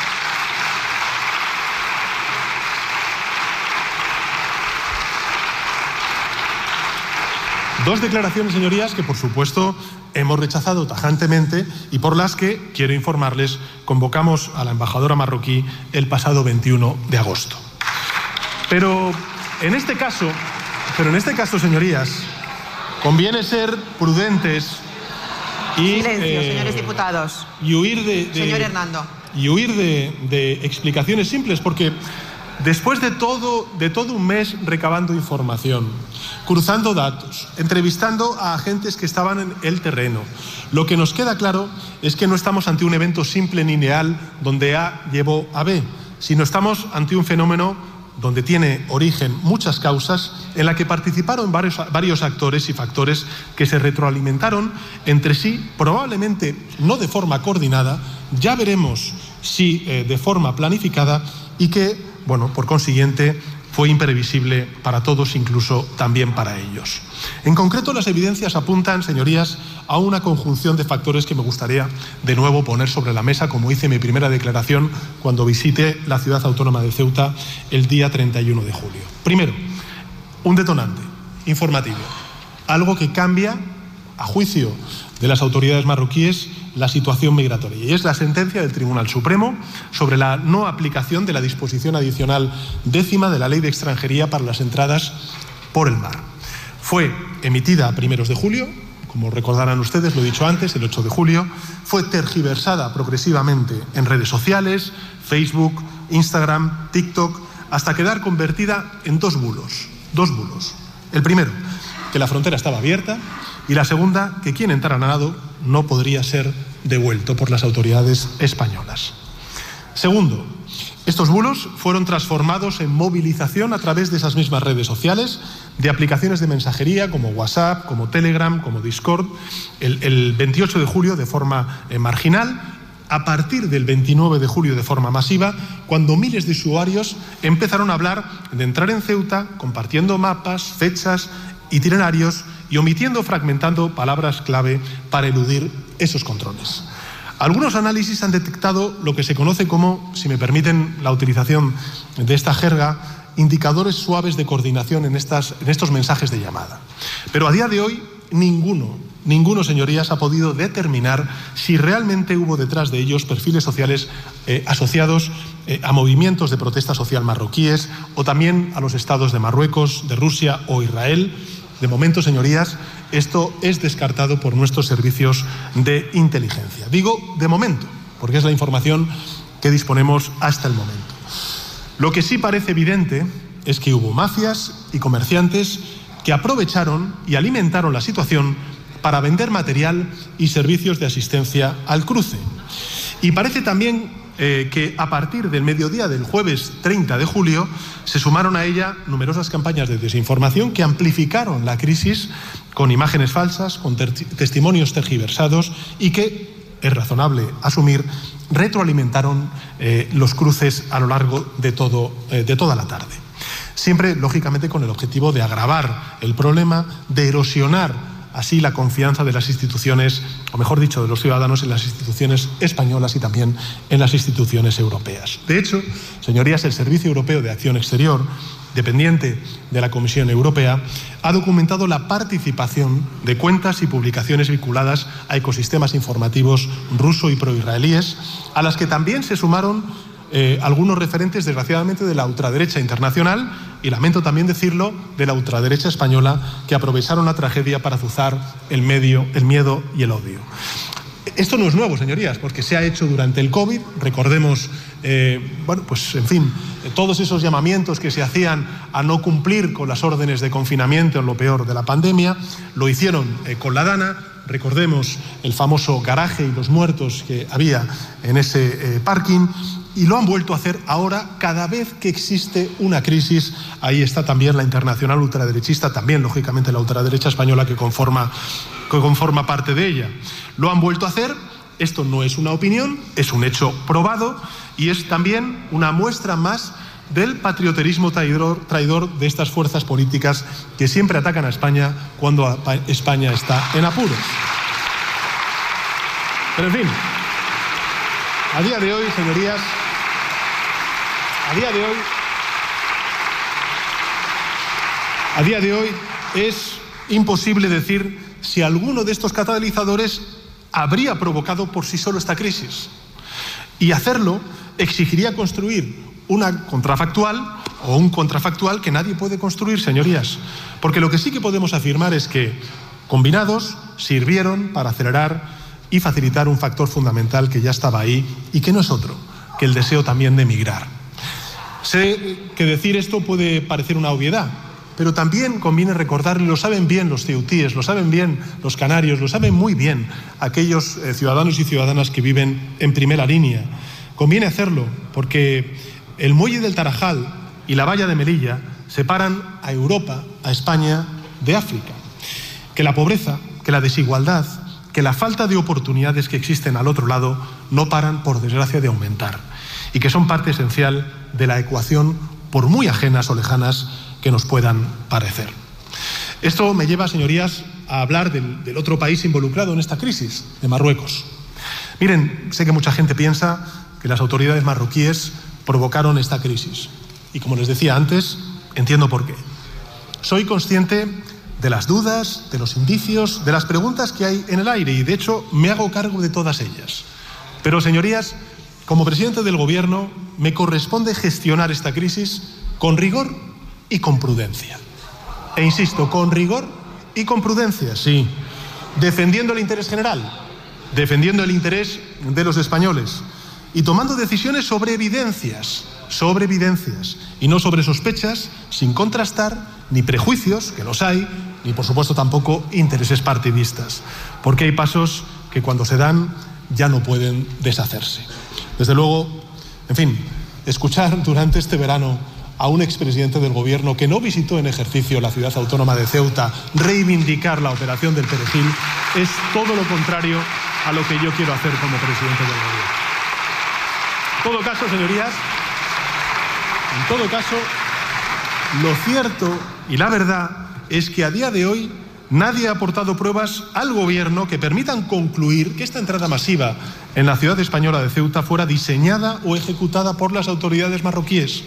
Dos declaraciones, señorías, que por supuesto hemos rechazado tajantemente y por las que, quiero informarles, convocamos a la embajadora marroquí el pasado veintiuno de agosto. Pero en este caso, pero en este caso, señorías, conviene ser prudentes, Y, Silencio, eh, señores diputados. Y huir de, de Señor Hernando. Y huir de, de explicaciones simples, porque después de todo, de todo un mes recabando información, cruzando datos, entrevistando a agentes que estaban en el terreno, lo que nos queda claro es que no estamos ante un evento simple ni lineal donde A llevó a B, sino estamos ante un fenómeno donde tiene origen muchas causas, en la que participaron varios, varios actores y factores que se retroalimentaron entre sí, probablemente no de forma coordinada, ya veremos si eh, de forma planificada, y que, bueno, por consiguiente, fue imprevisible para todos, incluso también para ellos. En concreto, las evidencias apuntan, señorías, a una conjunción de factores que me gustaría de nuevo poner sobre la mesa, como hice en mi primera declaración cuando visité la ciudad autónoma de Ceuta el día treinta y uno de julio. Primero, un detonante informativo, algo que cambia, a juicio de las autoridades marroquíes, la situación migratoria, y es la sentencia del Tribunal Supremo sobre la no aplicación de la disposición adicional décima de la Ley de Extranjería para las entradas por el mar. Fue emitida a primeros de julio, como recordarán ustedes, lo he dicho antes, el ocho de julio, fue tergiversada progresivamente en redes sociales, Facebook, Instagram, TikTok, hasta quedar convertida en dos bulos, dos bulos. El primero, que la frontera estaba abierta, y la segunda, que quien entrara a nado no podría ser devuelto por las autoridades españolas. Segundo, estos bulos fueron transformados en movilización a través de esas mismas redes sociales, de aplicaciones de mensajería como WhatsApp, como Telegram, como Discord, el, el veintiocho de julio de forma eh, marginal, a partir del veintinueve de julio de forma masiva, cuando miles de usuarios empezaron a hablar de entrar en Ceuta, compartiendo mapas, fechas, itinerarios y omitiendo o fragmentando palabras clave para eludir esos controles. Algunos análisis han detectado lo que se conoce como, si me permiten la utilización de esta jerga, indicadores suaves de coordinación en, estas, en estos mensajes de llamada. Pero a día de hoy, ninguno, ninguno, señorías, ha podido determinar si realmente hubo detrás de ellos perfiles sociales eh, asociados eh, a movimientos de protesta social marroquíes o también a los estados de Marruecos, de Rusia o Israel. De momento, señorías, esto es descartado por nuestros servicios de inteligencia. Digo de momento, porque es la información que disponemos hasta el momento. Lo que sí parece evidente es que hubo mafias y comerciantes que aprovecharon y alimentaron la situación para vender material y servicios de asistencia al cruce. Y parece también Eh, que a partir del mediodía del jueves treinta de julio se sumaron a ella numerosas campañas de desinformación que amplificaron la crisis con imágenes falsas, con testimonios tergiversados y que, es razonable asumir, retroalimentaron eh, los cruces a lo largo de, todo, eh, de toda la tarde. Siempre, lógicamente, con el objetivo de agravar el problema, de erosionar así la confianza de las instituciones, o mejor dicho, de los ciudadanos en las instituciones españolas y también en las instituciones europeas. De hecho, señorías, el Servicio Europeo de Acción Exterior, dependiente de la Comisión Europea, ha documentado la participación de cuentas y publicaciones vinculadas a ecosistemas informativos ruso y proisraelíes, a las que también se sumaron Eh, algunos referentes, desgraciadamente, de la ultraderecha internacional y, lamento también decirlo, de la ultraderecha española, que aprovecharon la tragedia para azuzar el, medio, el miedo y el odio. Esto no es nuevo, señorías, porque se ha hecho durante el COVID. Recordemos, eh, bueno, pues, en fin, todos esos llamamientos que se hacían a no cumplir con las órdenes de confinamiento en lo peor de la pandemia. Lo hicieron eh, con la Dana. Recordemos el famoso garaje y los muertos que había en ese eh, parking. Y lo han vuelto a hacer ahora cada vez que existe una crisis. Ahí está también la internacional ultraderechista, también, lógicamente, la ultraderecha española que conforma, que conforma parte de ella. Lo han vuelto a hacer. Esto no es una opinión, es un hecho probado y es también una muestra más del patrioterismo traidor, traidor de estas fuerzas políticas que siempre atacan a España cuando España está en apuros. Pero, en fin, a día de hoy, señorías, A día de hoy, a día de hoy es imposible decir si alguno de estos catalizadores habría provocado por sí solo esta crisis. Y hacerlo exigiría construir una contrafactual o un contrafactual que nadie puede construir, señorías. Porque lo que sí que podemos afirmar es que, combinados, sirvieron para acelerar y facilitar un factor fundamental que ya estaba ahí y que no es otro que el deseo también de emigrar. Sé que decir esto puede parecer una obviedad, pero también conviene recordar, y lo saben bien los ceutíes, lo saben bien los canarios, lo saben muy bien aquellos eh, ciudadanos y ciudadanas que viven en primera línea. Conviene hacerlo porque el muelle del Tarajal y la valla de Melilla separan a Europa, a España, de África. Que la pobreza, que la desigualdad, que la falta de oportunidades que existen al otro lado no paran, por desgracia, de aumentar y que son parte esencial de la ecuación, por muy ajenas o lejanas que nos puedan parecer. Esto me lleva, señorías, a hablar del, del otro país involucrado en esta crisis, de Marruecos. Miren, sé que mucha gente piensa que las autoridades marroquíes provocaron esta crisis y, como les decía antes, entiendo por qué. Soy consciente de las dudas, de los indicios, de las preguntas que hay en el aire y, de hecho, me hago cargo de todas ellas. Pero, señorías, como presidente del Gobierno, me corresponde gestionar esta crisis con rigor y con prudencia. E insisto, con rigor y con prudencia, sí. Defendiendo el interés general, defendiendo el interés de los españoles y tomando decisiones sobre evidencias, sobre evidencias y no sobre sospechas, sin contrastar ni prejuicios, que los hay, ni por supuesto tampoco intereses partidistas, porque hay pasos que cuando se dan ya no pueden deshacerse. Desde luego, en fin, escuchar durante este verano a un expresidente del Gobierno que no visitó en ejercicio la ciudad autónoma de Ceuta reivindicar la operación del Perejil es todo lo contrario a lo que yo quiero hacer como presidente del Gobierno. En todo caso, señorías, en todo caso, lo cierto y la verdad es que a día de hoy nadie ha aportado pruebas al Gobierno que permitan concluir que esta entrada masiva en la ciudad española de Ceuta fuera diseñada o ejecutada por las autoridades marroquíes.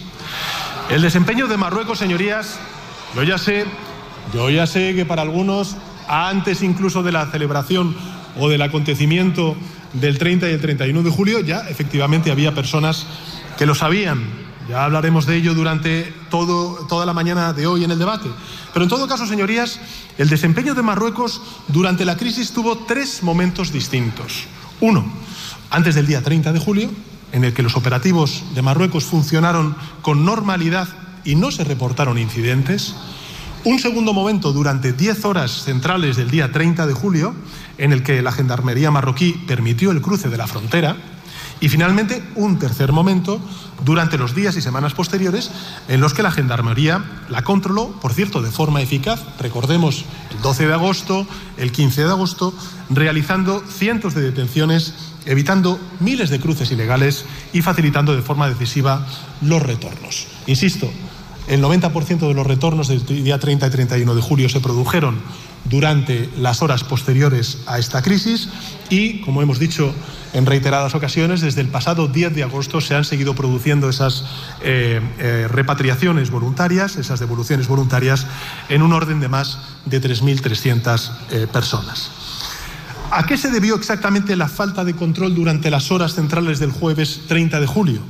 El desempeño de Marruecos, señorías, yo ya sé, yo ya sé que para algunos, antes incluso de la celebración o del acontecimiento del treinta y el treinta y uno de julio, ya efectivamente había personas que lo sabían. Ya hablaremos de ello durante todo, toda la mañana de hoy en el debate. Pero en todo caso, señorías, el desempeño de Marruecos durante la crisis tuvo tres momentos distintos. Uno, antes del día treinta de julio, en el que los operativos de Marruecos funcionaron con normalidad y no se reportaron incidentes. Un segundo momento durante diez horas centrales del día treinta de julio, en el que la Gendarmería marroquí permitió el cruce de la frontera. Y finalmente, un tercer momento durante los días y semanas posteriores en los que la Gendarmería la controló, por cierto, de forma eficaz, recordemos, el doce de agosto, el quince de agosto, realizando cientos de detenciones, evitando miles de cruces ilegales y facilitando de forma decisiva los retornos. Insisto, el noventa por ciento de los retornos del día treinta y treinta y uno de julio se produjeron durante las horas posteriores a esta crisis y, como hemos dicho en reiteradas ocasiones, desde el pasado diez de agosto se han seguido produciendo esas eh, eh, repatriaciones voluntarias, esas devoluciones voluntarias, en un orden de más de tres mil trescientas eh, personas. ¿A qué se debió exactamente la falta de control durante las horas centrales del jueves treinta de julio?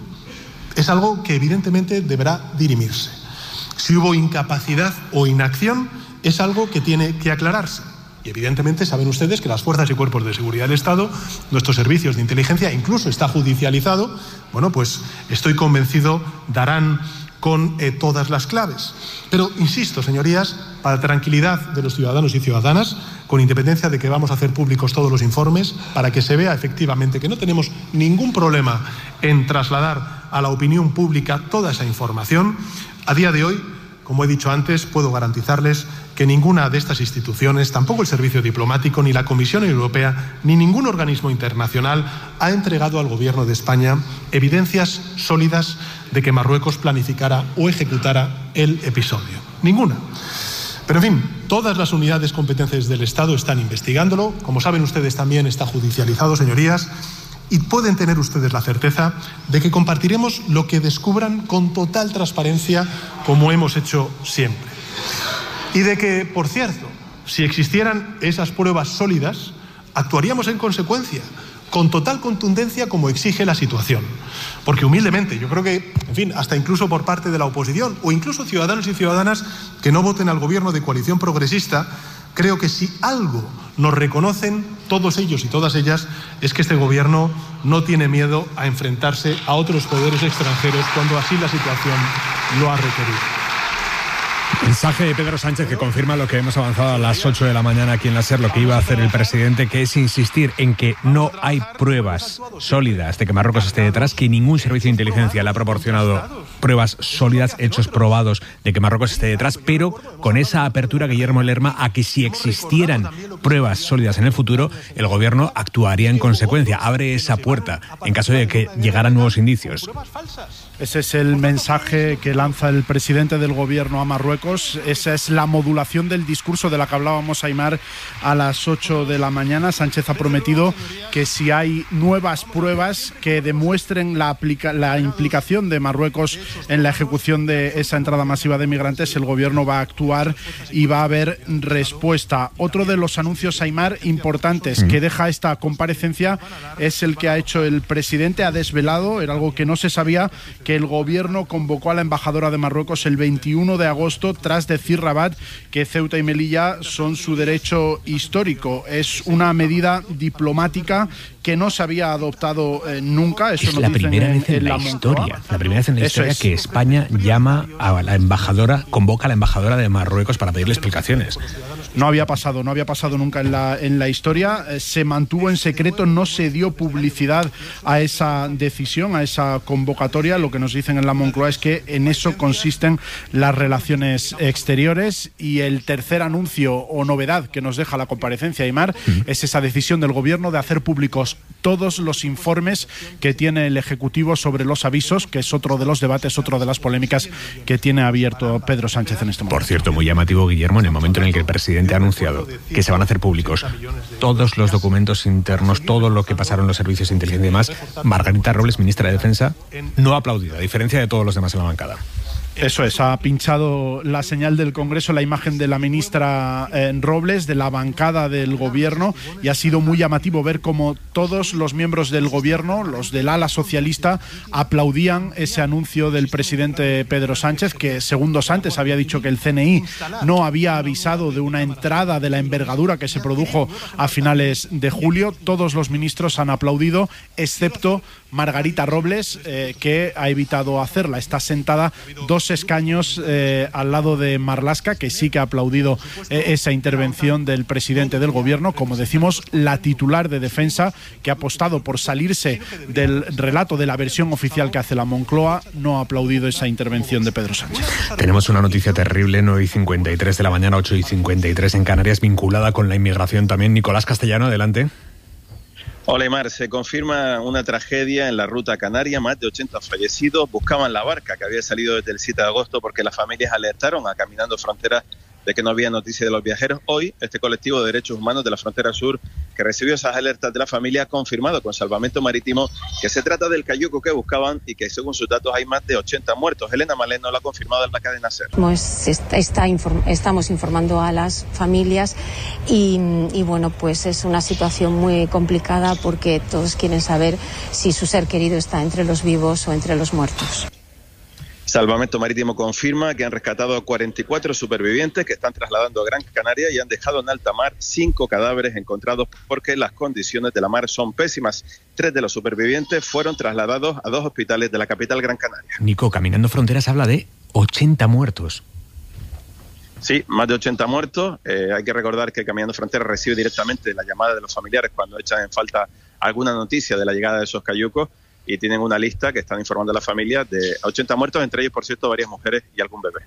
Es algo que evidentemente deberá dirimirse. Si hubo incapacidad o inacción, es algo que tiene que aclararse. Y evidentemente saben ustedes que las fuerzas y cuerpos de seguridad del Estado, nuestros servicios de inteligencia, incluso está judicializado, bueno, pues estoy convencido darán con eh, todas las claves. Pero, insisto, señorías, para tranquilidad de los ciudadanos y ciudadanas, con independencia de que vamos a hacer públicos todos los informes, para que se vea efectivamente que no tenemos ningún problema en trasladar a la opinión pública toda esa información, a día de hoy, como he dicho antes, puedo garantizarles que ninguna de estas instituciones, tampoco el Servicio Diplomático, ni la Comisión Europea, ni ningún organismo internacional ha entregado al Gobierno de España evidencias sólidas de que Marruecos planificara o ejecutara el episodio. Ninguna. Pero, en fin, todas las unidades competentes del Estado están investigándolo. Como saben ustedes, también está judicializado, señorías. Y pueden tener ustedes la certeza de que compartiremos lo que descubran con total transparencia, como hemos hecho siempre. Y de que, por cierto, si existieran esas pruebas sólidas, actuaríamos en consecuencia, con total contundencia como exige la situación. Porque humildemente, yo creo que, en fin, hasta incluso por parte de la oposición, o incluso ciudadanos y ciudadanas que no voten al Gobierno de coalición progresista, Creo que si algo nos reconocen todos ellos y todas ellas es que este gobierno no tiene miedo a enfrentarse a otros poderes extranjeros cuando así la situación lo ha requerido. Mensaje de Pedro Sánchez que confirma lo que hemos avanzado a las ocho de la mañana aquí en la SER, lo que iba a hacer el presidente, que es insistir en que no hay pruebas sólidas de que Marruecos esté detrás, que ningún servicio de inteligencia le ha proporcionado pruebas sólidas, hechos probados de que Marruecos esté detrás, pero con esa apertura, Guillermo Lerma, a que si existieran pruebas sólidas en el futuro, el gobierno actuaría en consecuencia. Abre esa puerta en caso de que llegaran nuevos indicios. Ese es el mensaje que lanza el presidente del gobierno a Marruecos. Esa es la modulación del discurso de la que hablábamos, Aimar, a las ocho de la mañana. Sánchez ha prometido que si hay nuevas pruebas que demuestren la, aplica- la implicación de Marruecos en la ejecución de esa entrada masiva de migrantes, el gobierno va a actuar y va a haber respuesta. Otro de los anuncios, Aimar, importantes que deja esta comparecencia es el que ha hecho el presidente. Ha desvelado, era algo que no se sabía, que el gobierno convocó a la embajadora de Marruecos el veintiuno de agosto tras decir Rabat que Ceuta y Melilla son su derecho histórico. Es una medida diplomática que no se había adoptado eh, nunca. Eso es la primera vez en, en la, la historia, la primera vez en la Eso historia es. que España llama a la embajadora, convoca a la embajadora de Marruecos para pedirle explicaciones. No había pasado, no había pasado nunca en la, en la historia. Eh, se mantuvo en secreto, no se dio publicidad a esa decisión, a esa convocatoria. Lo que nos dicen en la Moncloa es que en eso consisten las relaciones exteriores. Y el tercer anuncio o novedad que nos deja la comparecencia, Aimar, mm. es esa decisión del gobierno de hacer públicos todos los informes que tiene el Ejecutivo sobre los avisos, que es otro de los debates, otro de las polémicas que tiene abierto Pedro Sánchez en este momento. Por cierto, muy llamativo, Guillermo, en el momento en el que el presidente ha anunciado que se van a hacer públicos todos los documentos internos, todo lo que pasaron los servicios de inteligencia y demás, Margarita Robles, ministra de Defensa, no ha aplaudido, a diferencia de todos los demás en la bancada. Eso es, ha pinchado la señal del Congreso, la imagen de la ministra eh, Robles, de la bancada del gobierno, y ha sido muy llamativo ver cómo todos los miembros del gobierno, los del ala socialista, aplaudían ese anuncio del presidente Pedro Sánchez, que segundos antes había dicho que el C N I no había avisado de una entrada de la envergadura que se produjo a finales de julio. Todos los ministros han aplaudido, excepto Margarita Robles, eh, que ha evitado hacerla. Está sentada dos escaños eh, al lado de Marlaska, que sí que ha aplaudido eh, esa intervención del presidente del gobierno. Como decimos, la titular de Defensa, que ha apostado por salirse del relato de la versión oficial que hace la Moncloa, no ha aplaudido esa intervención de Pedro Sánchez. Tenemos una noticia terrible, nueve y cincuenta y tres de la mañana, ocho y cincuenta y tres en Canarias, vinculada con la inmigración también. Nicolás Castellano, adelante. Hola, Aimar. Se confirma una tragedia en la ruta canaria. Más de ochenta fallecidos buscaban la barca que había salido desde el siete de agosto porque las familias alertaron a Caminando Fronteras de que no había noticia de los viajeros. Hoy, este colectivo de derechos humanos de la frontera sur, que recibió esas alertas de la familia, ha confirmado con Salvamento Marítimo que se trata del cayuco que buscaban y que, según sus datos, hay más de ochenta muertos. Elena Maleno lo ha confirmado en la cadena SER. Pues está, está inform- estamos informando a las familias y, y, bueno, pues es una situación muy complicada porque todos quieren saber si su ser querido está entre los vivos o entre los muertos. Salvamento Marítimo confirma que han rescatado a cuarenta y cuatro supervivientes que están trasladando a Gran Canaria y han dejado en alta mar cinco cadáveres encontrados porque las condiciones de la mar son pésimas. Tres de los supervivientes fueron trasladados a dos hospitales de la capital Gran Canaria. Nico, Caminando Fronteras habla de ochenta muertos. Sí, más de ochenta muertos. Eh, hay que recordar que Caminando Fronteras recibe directamente la llamada de los familiares cuando echan en falta alguna noticia de la llegada de esos cayucos. Y tienen una lista que están informando a la familia de ochenta muertos, entre ellos, por cierto, varias mujeres y algún bebé.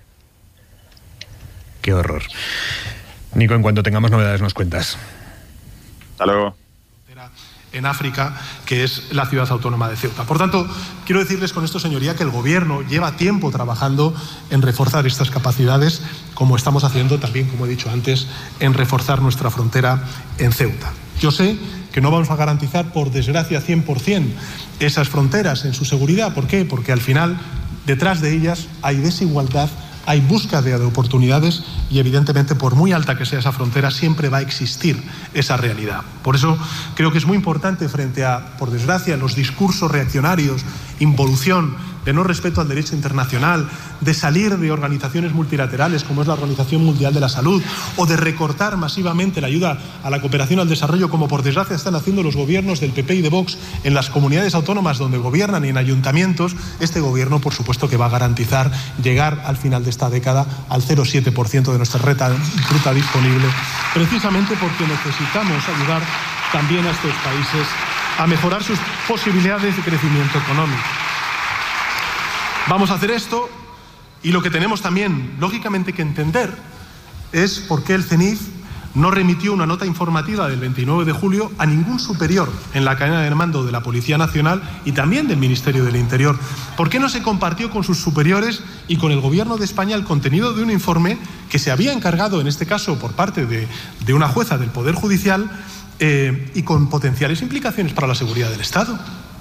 Qué horror. Nico, en cuanto tengamos novedades nos cuentas. Hasta luego. En África, que es la ciudad autónoma de Ceuta. Por tanto, quiero decirles con esto, señoría, que el Gobierno lleva tiempo trabajando en reforzar estas capacidades, como estamos haciendo también, como he dicho antes, en reforzar nuestra frontera en Ceuta. Yo sé que no vamos a garantizar, por desgracia, cien por ciento esas fronteras en su seguridad. ¿Por qué? Porque al final, detrás de ellas hay desigualdad, hay búsqueda de oportunidades y, evidentemente, por muy alta que sea esa frontera, siempre va a existir esa realidad. Por eso creo que es muy importante, frente a, por desgracia, los discursos reaccionarios, involución de no respeto al derecho internacional, de salir de organizaciones multilaterales como es la Organización Mundial de la Salud, o de recortar masivamente la ayuda a la cooperación al desarrollo, como por desgracia están haciendo los gobiernos del P P y de Vox en las comunidades autónomas donde gobiernan y en ayuntamientos, este gobierno por supuesto que va a garantizar llegar al final de esta década al cero coma siete por ciento de nuestra fruta disponible, precisamente porque necesitamos ayudar también a estos países a mejorar sus posibilidades de crecimiento económico. Vamos a hacer esto, y lo que tenemos también lógicamente que entender es por qué el C N I F no remitió una nota informativa del veintinueve de julio a ningún superior en la cadena de mando de la Policía Nacional y también del Ministerio del Interior. ¿Por qué no se compartió con sus superiores y con el Gobierno de España el contenido de un informe que se había encargado, en este caso por parte de, de una jueza del Poder Judicial, eh, y con potenciales implicaciones para la seguridad del Estado?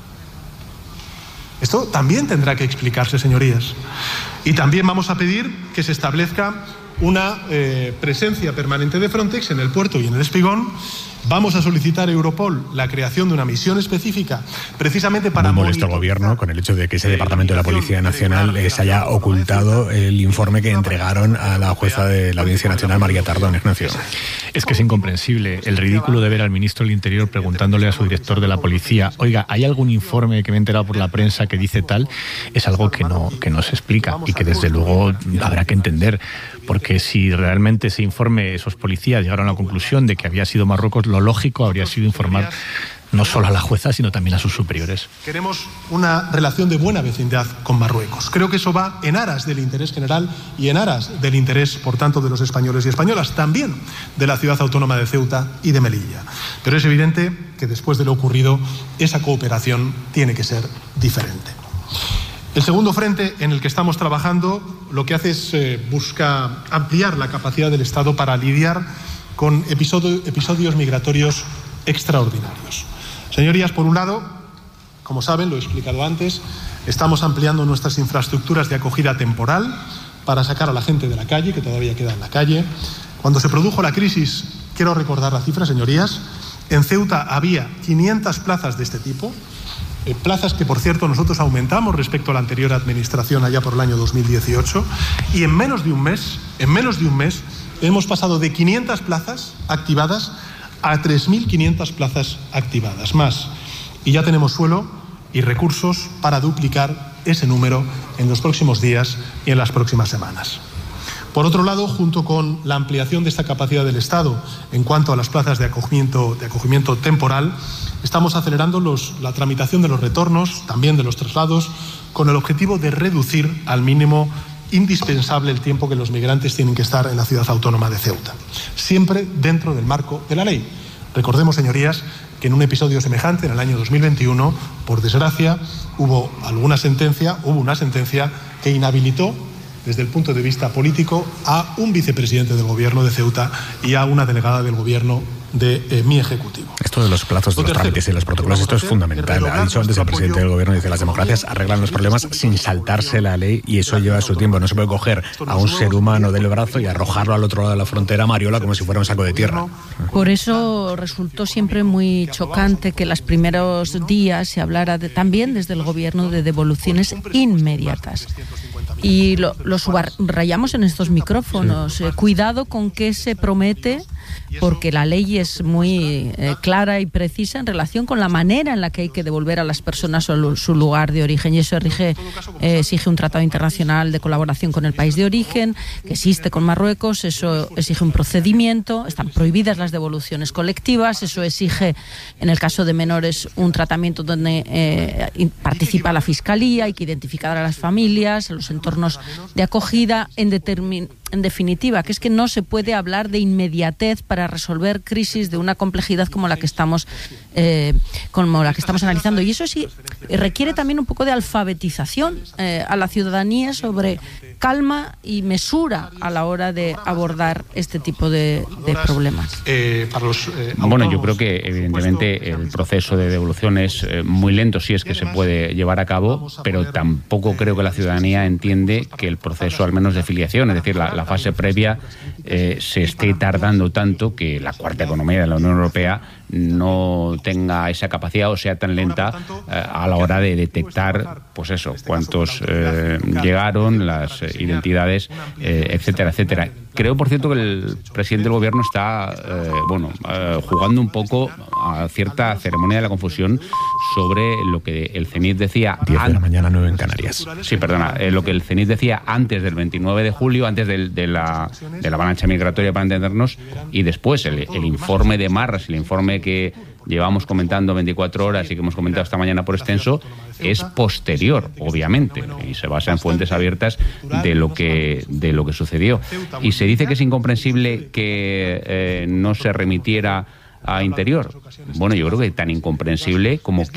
Esto también tendrá que explicarse, señorías. Y también vamos a pedir que se establezca una eh, presencia permanente de Frontex en el puerto y en el espigón. Vamos a solicitar a Europol la creación de una misión específica precisamente para... Muy molesto el gobierno con el hecho de que ese departamento de la Policía Nacional eh, se haya ocultado el informe que entregaron a la jueza de la Audiencia Nacional, María Tardón. Ignacio. Es que es incomprensible el ridículo de ver al ministro del Interior preguntándole a su director de la policía: oiga, ¿hay algún informe que me he enterado por la prensa que dice tal? Es algo que no, que no se explica y que desde luego habrá que entender, porque si realmente ese informe, esos policías llegaron a la conclusión de que había sido Marruecos, lo lógico habría sido informar no solo a la jueza, sino también a sus superiores. Queremos una relación de buena vecindad con Marruecos. Creo que eso va en aras del interés general y en aras del interés, por tanto, de los españoles y españolas, también de la ciudad autónoma de Ceuta y de Melilla. Pero es evidente que después de lo ocurrido, esa cooperación tiene que ser diferente. El segundo frente en el que estamos trabajando lo que hace es eh, busca ampliar la capacidad del Estado para lidiar con episodio, episodios migratorios extraordinarios. Señorías, por un lado, como saben, lo he explicado antes, estamos ampliando nuestras infraestructuras de acogida temporal para sacar a la gente de la calle, que todavía queda en la calle. Cuando se produjo la crisis, quiero recordar la cifra, señorías, en Ceuta había quinientas plazas de este tipo, eh, plazas que, por cierto, nosotros aumentamos respecto a la anterior administración allá por el año dos mil dieciocho, y en menos de un mes, en menos de un mes, hemos pasado de quinientas plazas activadas a tres mil quinientas plazas activadas más. Y ya tenemos suelo y recursos para duplicar ese número en los próximos días y en las próximas semanas. Por otro lado, junto con la ampliación de esta capacidad del Estado en cuanto a las plazas de acogimiento, de acogimiento temporal, estamos acelerando los, la tramitación de los retornos, también de los traslados, con el objetivo de reducir al mínimo indispensable el tiempo que los migrantes tienen que estar en la ciudad autónoma de Ceuta, siempre dentro del marco de la ley. Recordemos, señorías, que en un episodio semejante, en el año dos mil veintiuno, por desgracia, hubo alguna sentencia, hubo una sentencia que inhabilitó, desde el punto de vista político, a un vicepresidente del gobierno de Ceuta y a una delegada del gobierno de eh, mi ejecutivo. Esto de los plazos de los trámites y los protocolos, esto es fundamental. Ha dicho antes el presidente del gobierno, dice, las democracias arreglan los problemas sin saltarse la ley, y eso lleva su tiempo. No se puede coger a un ser humano del brazo y arrojarlo al otro lado de la frontera, Mariola, como si fuera un saco de tierra. Por eso resultó siempre muy chocante que en los primeros días se hablara de, también desde el gobierno, de devoluciones inmediatas. Y lo, lo subrayamos en estos micrófonos. Eh, cuidado con qué se promete, porque la ley es muy eh, clara y precisa en relación con la manera en la que hay que devolver a las personas a su lugar de origen. Y eso exige, eh, exige un tratado internacional de colaboración con el país de origen, que existe con Marruecos. Eso exige un procedimiento. Están prohibidas las devoluciones colectivas. Eso exige, en el caso de menores, un tratamiento donde eh, participa la Fiscalía. Hay que identificar a las familias, a los entornos de acogida, en determin En definitiva, que es que no se puede hablar de inmediatez para resolver crisis de una complejidad como la que estamos eh, como la que estamos analizando. Y eso sí requiere también un poco de alfabetización eh, a la ciudadanía sobre calma y mesura a la hora de abordar este tipo de, de problemas. Eh, para los, eh, bueno, yo creo que evidentemente el proceso de devolución es eh, muy lento si es que se puede llevar a cabo, pero tampoco creo que la ciudadanía entiende que el proceso, al menos de filiación, es decir, la, la fase previa, eh, se esté tardando tanto que la cuarta economía de la Unión Europea no tenga esa capacidad o sea tan lenta eh, a la hora de detectar, pues eso, cuántos eh, llegaron, las eh, identidades, eh, etcétera, etcétera. Creo, por cierto, que el presidente del gobierno está, eh, bueno, eh, jugando un poco a cierta ceremonia de la confusión sobre lo que el CENIT decía... diez de la mañana, nueve en Canarias. Sí, perdona, eh, lo que el CENIT decía antes del veintinueve de julio, antes del, de, la, de la avalancha migratoria, para entendernos, y después el, el informe de Marras, el informe que llevamos comentando veinticuatro horas y que hemos comentado esta mañana por extenso, es posterior, obviamente, y se basa en fuentes abiertas de lo que, de lo que sucedió. Y se dice que es incomprensible que eh, no se remitiera a Interior. Bueno, yo creo que tan incomprensible como que